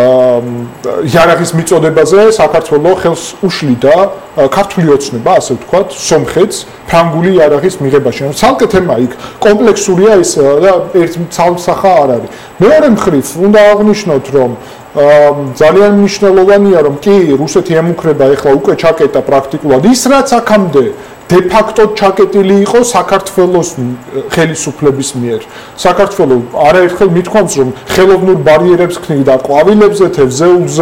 Speaker 2: იარაღის მიწოდებაზე საქართველოს ხელს უშლიდა ქართული ოცნება, ასე ვთქვათ, სომხეთს ფრანგული იარაღის მიღებაში. ცალკე თემა იქ კომპლექსურია ის და ერთ ცალსახა არ არის. მეორე მხრივ უნდა აღნიშნოთ, რომ ძალიან მნიშვნელოვანია, რომ კი რუსეთი ემუქრება ეხლა უკვე ჩაკეტა პრაქტიკულად ის, რაც აქამდე de facto ჩაკეტილი იყო საქართველოს ხელისუფლების მიერ. საქართველოს არაერთხელ მithქვამს, რომ ხელოვნურ ბარიერებს ქმნიდა ყვავილებზე, თევზეულზე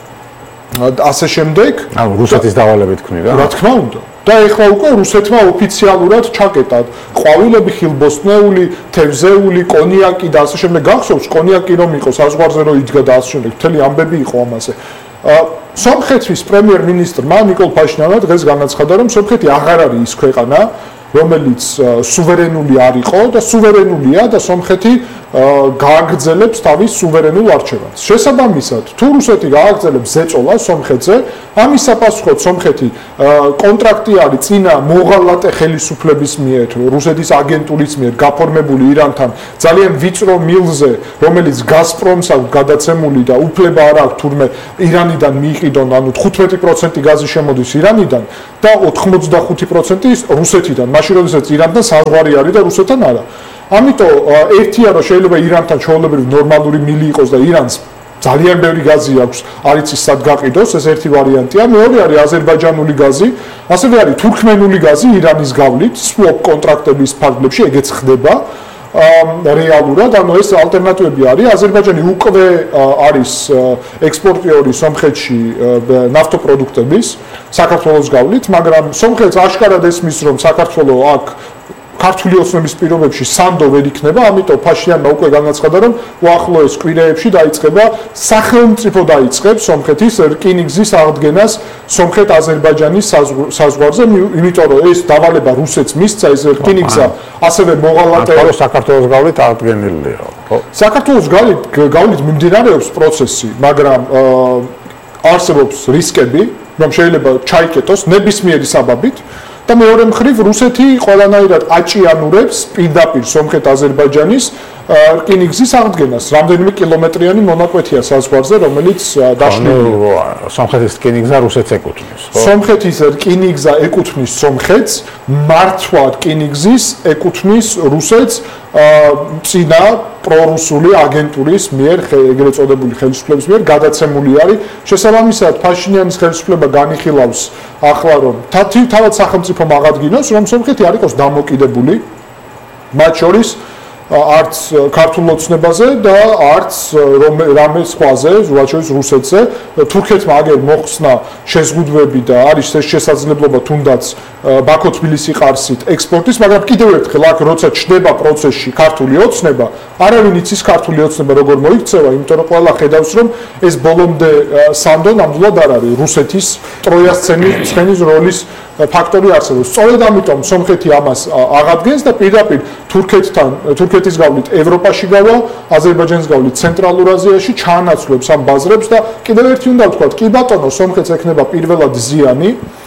Speaker 2: ასე შემდეგ. ანუ რუსეთის დავალებით ქმნიდა. რა თქმა უნდა. და ეხლა უკვე რუსეთმა ოფიციალურად ჩაკეტა ყვავილები, ხილბოსტნეული, თევზეული, კონიაკი და ასე შემდეგ. გახსოვს, კონიაკი რომ იყო საზღვარზე რომ იდგა და ასე შემდეგ. მთელი ამბები იყო ამაზე. სომხეთის პრემიერ-მინისტრმა ნიკოლ ფაშინიანმა დღეს განაცხადა, რომ სომხეთი აღარ არის ის ქვეყანა, რომელიც სუვერენული არ იყო და სუვერენულია და სომხეთი გააგრძელებს თავის სუვერენულ არჩევანს. შესაბამისად, თუ რუსეთი გააგრძელებს ზეწოლას სომხეთზე, ამის საპასუხოდ სომხეთი კონტრაქტი არის წინა მოღალატე ხელისუფლების მიერ, რუსეთის აგენტურის მიერ გაფორმებული ირანთან ძალიან ვიწრო მილზე, რომელიც გაზპრომს აქვს გადაცემული და უფლება არ აქვს თურმე ირანიდან მიიყიდონ, ანუ თხუთმეტი პროცენტი გაზი შემოდის ირანიდან და ოთხმოცდახუთი პროცენტი რუსეთიდან. მაშინ როდესაც ირანთან საზღვარი არის და რუსეთთან არა. ამიტომ ერთია რომ შეიძლება ირანთან ჩვეულებრივ ნორმალური მილი იყოს და ირანს ძალიან ბევრი გაზი აქვს, არ იცის სად გაყიდოს, ეს ერთი ვარიანტია. მეორე არის აზერბაიჯანული გაზი, ასევე არის თურქმენული გაზი ირანის გავლით, swap კონტრაქტების ფარგლებში ეგეც ხდება. რეალურად, ანუ ეს ალტერნატივები არის. აზერბაიჯანი უკვე არის ექსპორტიორი სომხეთში ნავთობპროდუქტების საქართველოს გავლით, მაგრამ სომხეთს აშკარად ესმის, რომ საქართველოს აქ ქართული ოცნების პირობებში სანდო ვერ იქნება, ამიტომ ფაშიანმა უკვე განაცხადა, რომ უახლოეს კვირეებში დაიწყება სახელმწიფო დაიწყებს სომხეთის რკინიგზის აღდგენას სომხეთ-აზერბაიჯანის საზღვარზე, იმიტომ რომ ეს დავალება რუსეთს მისცა, ეს რკინიგზა ასევე მოღალატე საქართველოს გავლით აღდგენილია. საქართველოს გავლით მიმდინარეობს პროცესი, მაგრამ არსებობს რისკები, რომ შეიძლება ჩაიკეტოს ნებისმიერი საბაბით. და მეორე მხრივ რუსეთი ყველანაირად აჭიანურებს პირდაპირ სომხეთ-აზერბაიჯანის რკინიგზის აღდგენას. რამდენიმე კილომეტრიანი მონაკვეთია საზღვარზე, რომელიც დაშლილია. სომხეთის რკინიგზა რუსეთს ეკუთვნის, ხო? სომხეთის რკინიგზა ეკუთვნის სომხეთს, მართვა რკინიგზის ეკუთვნის რუსეთს წინა პრორუსული აგენტურის მიერ, ეგრეთ წოდებული ხელისუფლების მიერ გადაცემული არის. შესაბამისად, ფაშინიანის ხელისუფლება განიხილავს ახლა, რომ თავად სახელმწიფომ აღადგინოს, რომ სომხეთი არ იყოს დამოკიდებული მათ შორის
Speaker 10: არც ქართულ ოცნებაზე და არც რამე სხვაზე, რაც შორის რუსეთზე. თურქეთმა აგერ მოხსნა შეზღუდვები და არის ეს შესაძლებლობა თუნდაც ბაქო-თბილისი-ყარსით ექსპორტის, მაგრამ კიდევ ერთხელ აქ როცა ჩნდება პროცესში ქართული ოცნება, არავინ იცის ქართული ოცნება როგორ მოიქცევა, იმიტომ რომ ყველა ხედავს რომ ეს ბოლომდე სანდო ნამდვილად არ არის რუსეთის ტროიას ცხენის როლის ფაქტორი არსებობს. სწორედ ამიტომ სომხეთი ამას აღადგენს და პირდაპირ თურქეთთან, თურქეთის გავლით ევროპაში გავა, აზერბაიჯანის გავლით ცენტრალურ აზიაში ჩაანაცვლებს ამ ბაზრებს და კიდევ ერთი უნდა ვთქვათ, კი ბატონო, სომხეთს ექნება პირველად ზიანი.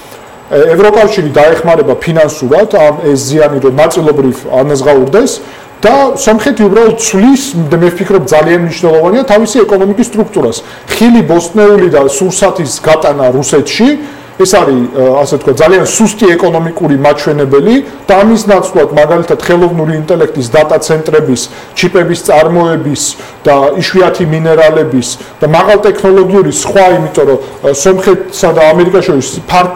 Speaker 10: ევროკავშირი დაეხმარება ფინანსურად ამ ეს ზიანი რომ ნაწილობრივ ანაზღაურდეს და სომხეთი უბრალოდ ცვლის და მე ვფიქრობ ძალიან მნიშვნელოვანია თავისი ეკონომიკის სტრუქტურას. ხილი, ბოსტნეული და სურსათის გატანა რუსეთში ეს არის ასე თქვა ძალიან სუსტი ეკონომიკური მაჩვენებელი და ამის ნაცვლად მაგალითად ხელოვნური ინტელექტის დატა ცენტრების, ჩიპების წარმოების და იშვიათი მინერალების და მაღალ ტექნოლოგიური სხვა, იმიტომ რომ სომხეთსა და ამერიკას შორის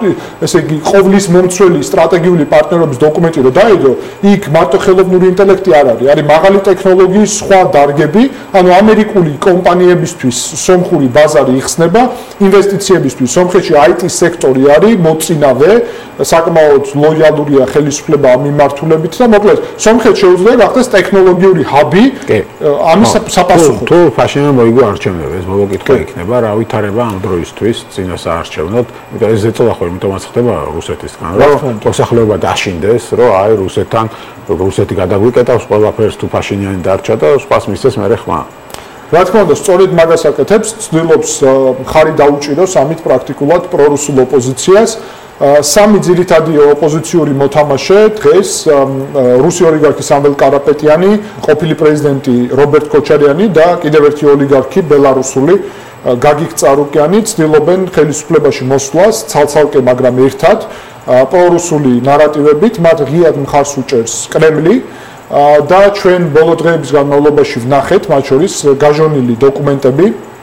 Speaker 10: ესე იგი ყოვლის მომცველი სტრატეგიული პარტნიორობის დოკუმენტი რო დაედო, იქ მარტო ხელოვნური ინტელექტი არ არის, არის მაღალი ტექნოლოგიის სხვა დარგები, ანუ ამერიკული კომპანიებისთვის სომხური ბაზარი იხსნება ინვესტიციებისთვის. სომხეთში აი ტი სექტორი არის მოწინავე, საკმაოდ ლოიალურია ხელისუფლება ამ მიმართულებით და მოკლედ სომხეთს შეუძლია გახდეს ტექნოლოგიური ჰაბი ამის საპასუხოდ.
Speaker 2: თუ ფაშინმა მოიგო არჩევნები, ეს მოგკითხვა იქნება, რა ვითარება ამ დროისთვის წინა საარჩევნოდ, იმიტომ ეს ზეწოლა ხო იმიტომაც ხდება რუსეთისგან, რომ მოსახლეობა დაშინდეს, რომ აი რუსეთთან რუსეთი გადაგვიკეტავს ყველაფერს თუ ფაშინიანი დარჩა და სხვას მისცეს მერე ხმა.
Speaker 10: რა თქმა უნდა, სწორედ მაგას აკეთებს, ცდილობს ხარი დაუჭიროს ამით პრაქტიკულად პრორუსულ ოპოზიციას. სამი ძირითადი ოპოზიციური მოთამაშე დღეს რუსი ოლიგარქი სამվել კარაპეტიანი, ყოფილი პრეზიდენტი რობერტ კოჩარიანი და კიდევ ერთი ოლიგარქი ბელარუსული გაგიკ წარუკიანი ცდილობენ ხელისუფლებაში მოსვლას ცალ-ცალკე, მაგრამ ერთად პრორუსული ნარატივებით მათ ღიად მხარს უჭერს კრემლი. და ჩვენ ბოლო დღეების განმავლობაში ვნახეთ მათ შორის გაჟონილი დოკუმენტები,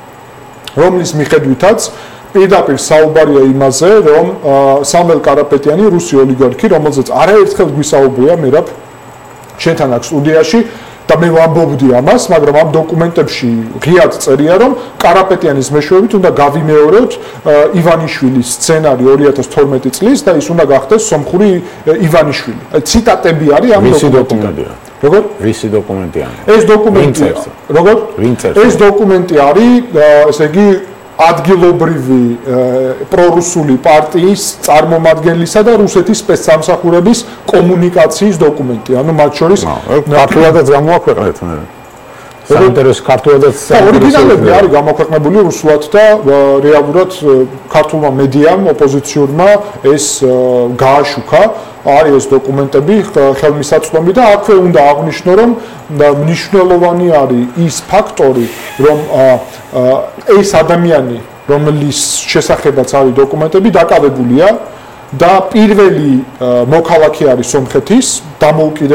Speaker 10: რომლის მიხედვითაც პირდაპირ საუბარია იმაზე, რომ სამվել კარაპეტიანი რუსი ოლიგარქი, რომელზეც არაერთხელ გვისაუბრია მერაბ შენთან აქ სტუდიაში და მე ვამბობდი ამას, მაგრამ ამ დოკუმენტებში ღიად წერია, რომ კარაპეტიანის მეშვეობით უნდა გავიმეოროთ ივანიშვილის სცენარი ორი ათას თორმეტი წლის და ის უნდა გახდეს სომხური ივანიშვილი. ციტატები არის ამ
Speaker 2: დოკუმენტიდან. როგორ? ვისი დოკუმენტია?
Speaker 10: ეს დოკუმენტი როგორ? ეს დოკუმენტი არის, ესე იგი ადგილობრივი პრორუსული პარტიის წარმომადგენლისა და რუსეთის სპეცსამსახურების კომუნიკაციის დოკუმენტი. ანუ მათ შორის
Speaker 2: ქართულადაც გამოაქვეყნეთ მე. საინტერესო ქართულადაც
Speaker 10: ორიგინალები არის გამოქვეყნებული რუსულად და რეალურად ქართულმა მედიამ ოპოზიციურმა ეს გააშუქა. არის ეს დოკუმენტები ხელმისაწვდომი და აქვე უნდა აღვნიშნო, რომ მნიშვნელოვანი არის ის ფაქტორი, რომ ეს ადამიანი, რომლის შესახებაც არის დოკუმენტები, დაკავებულია და პირველი მოქალაქე არის სომხეთის დამოუკიდებელი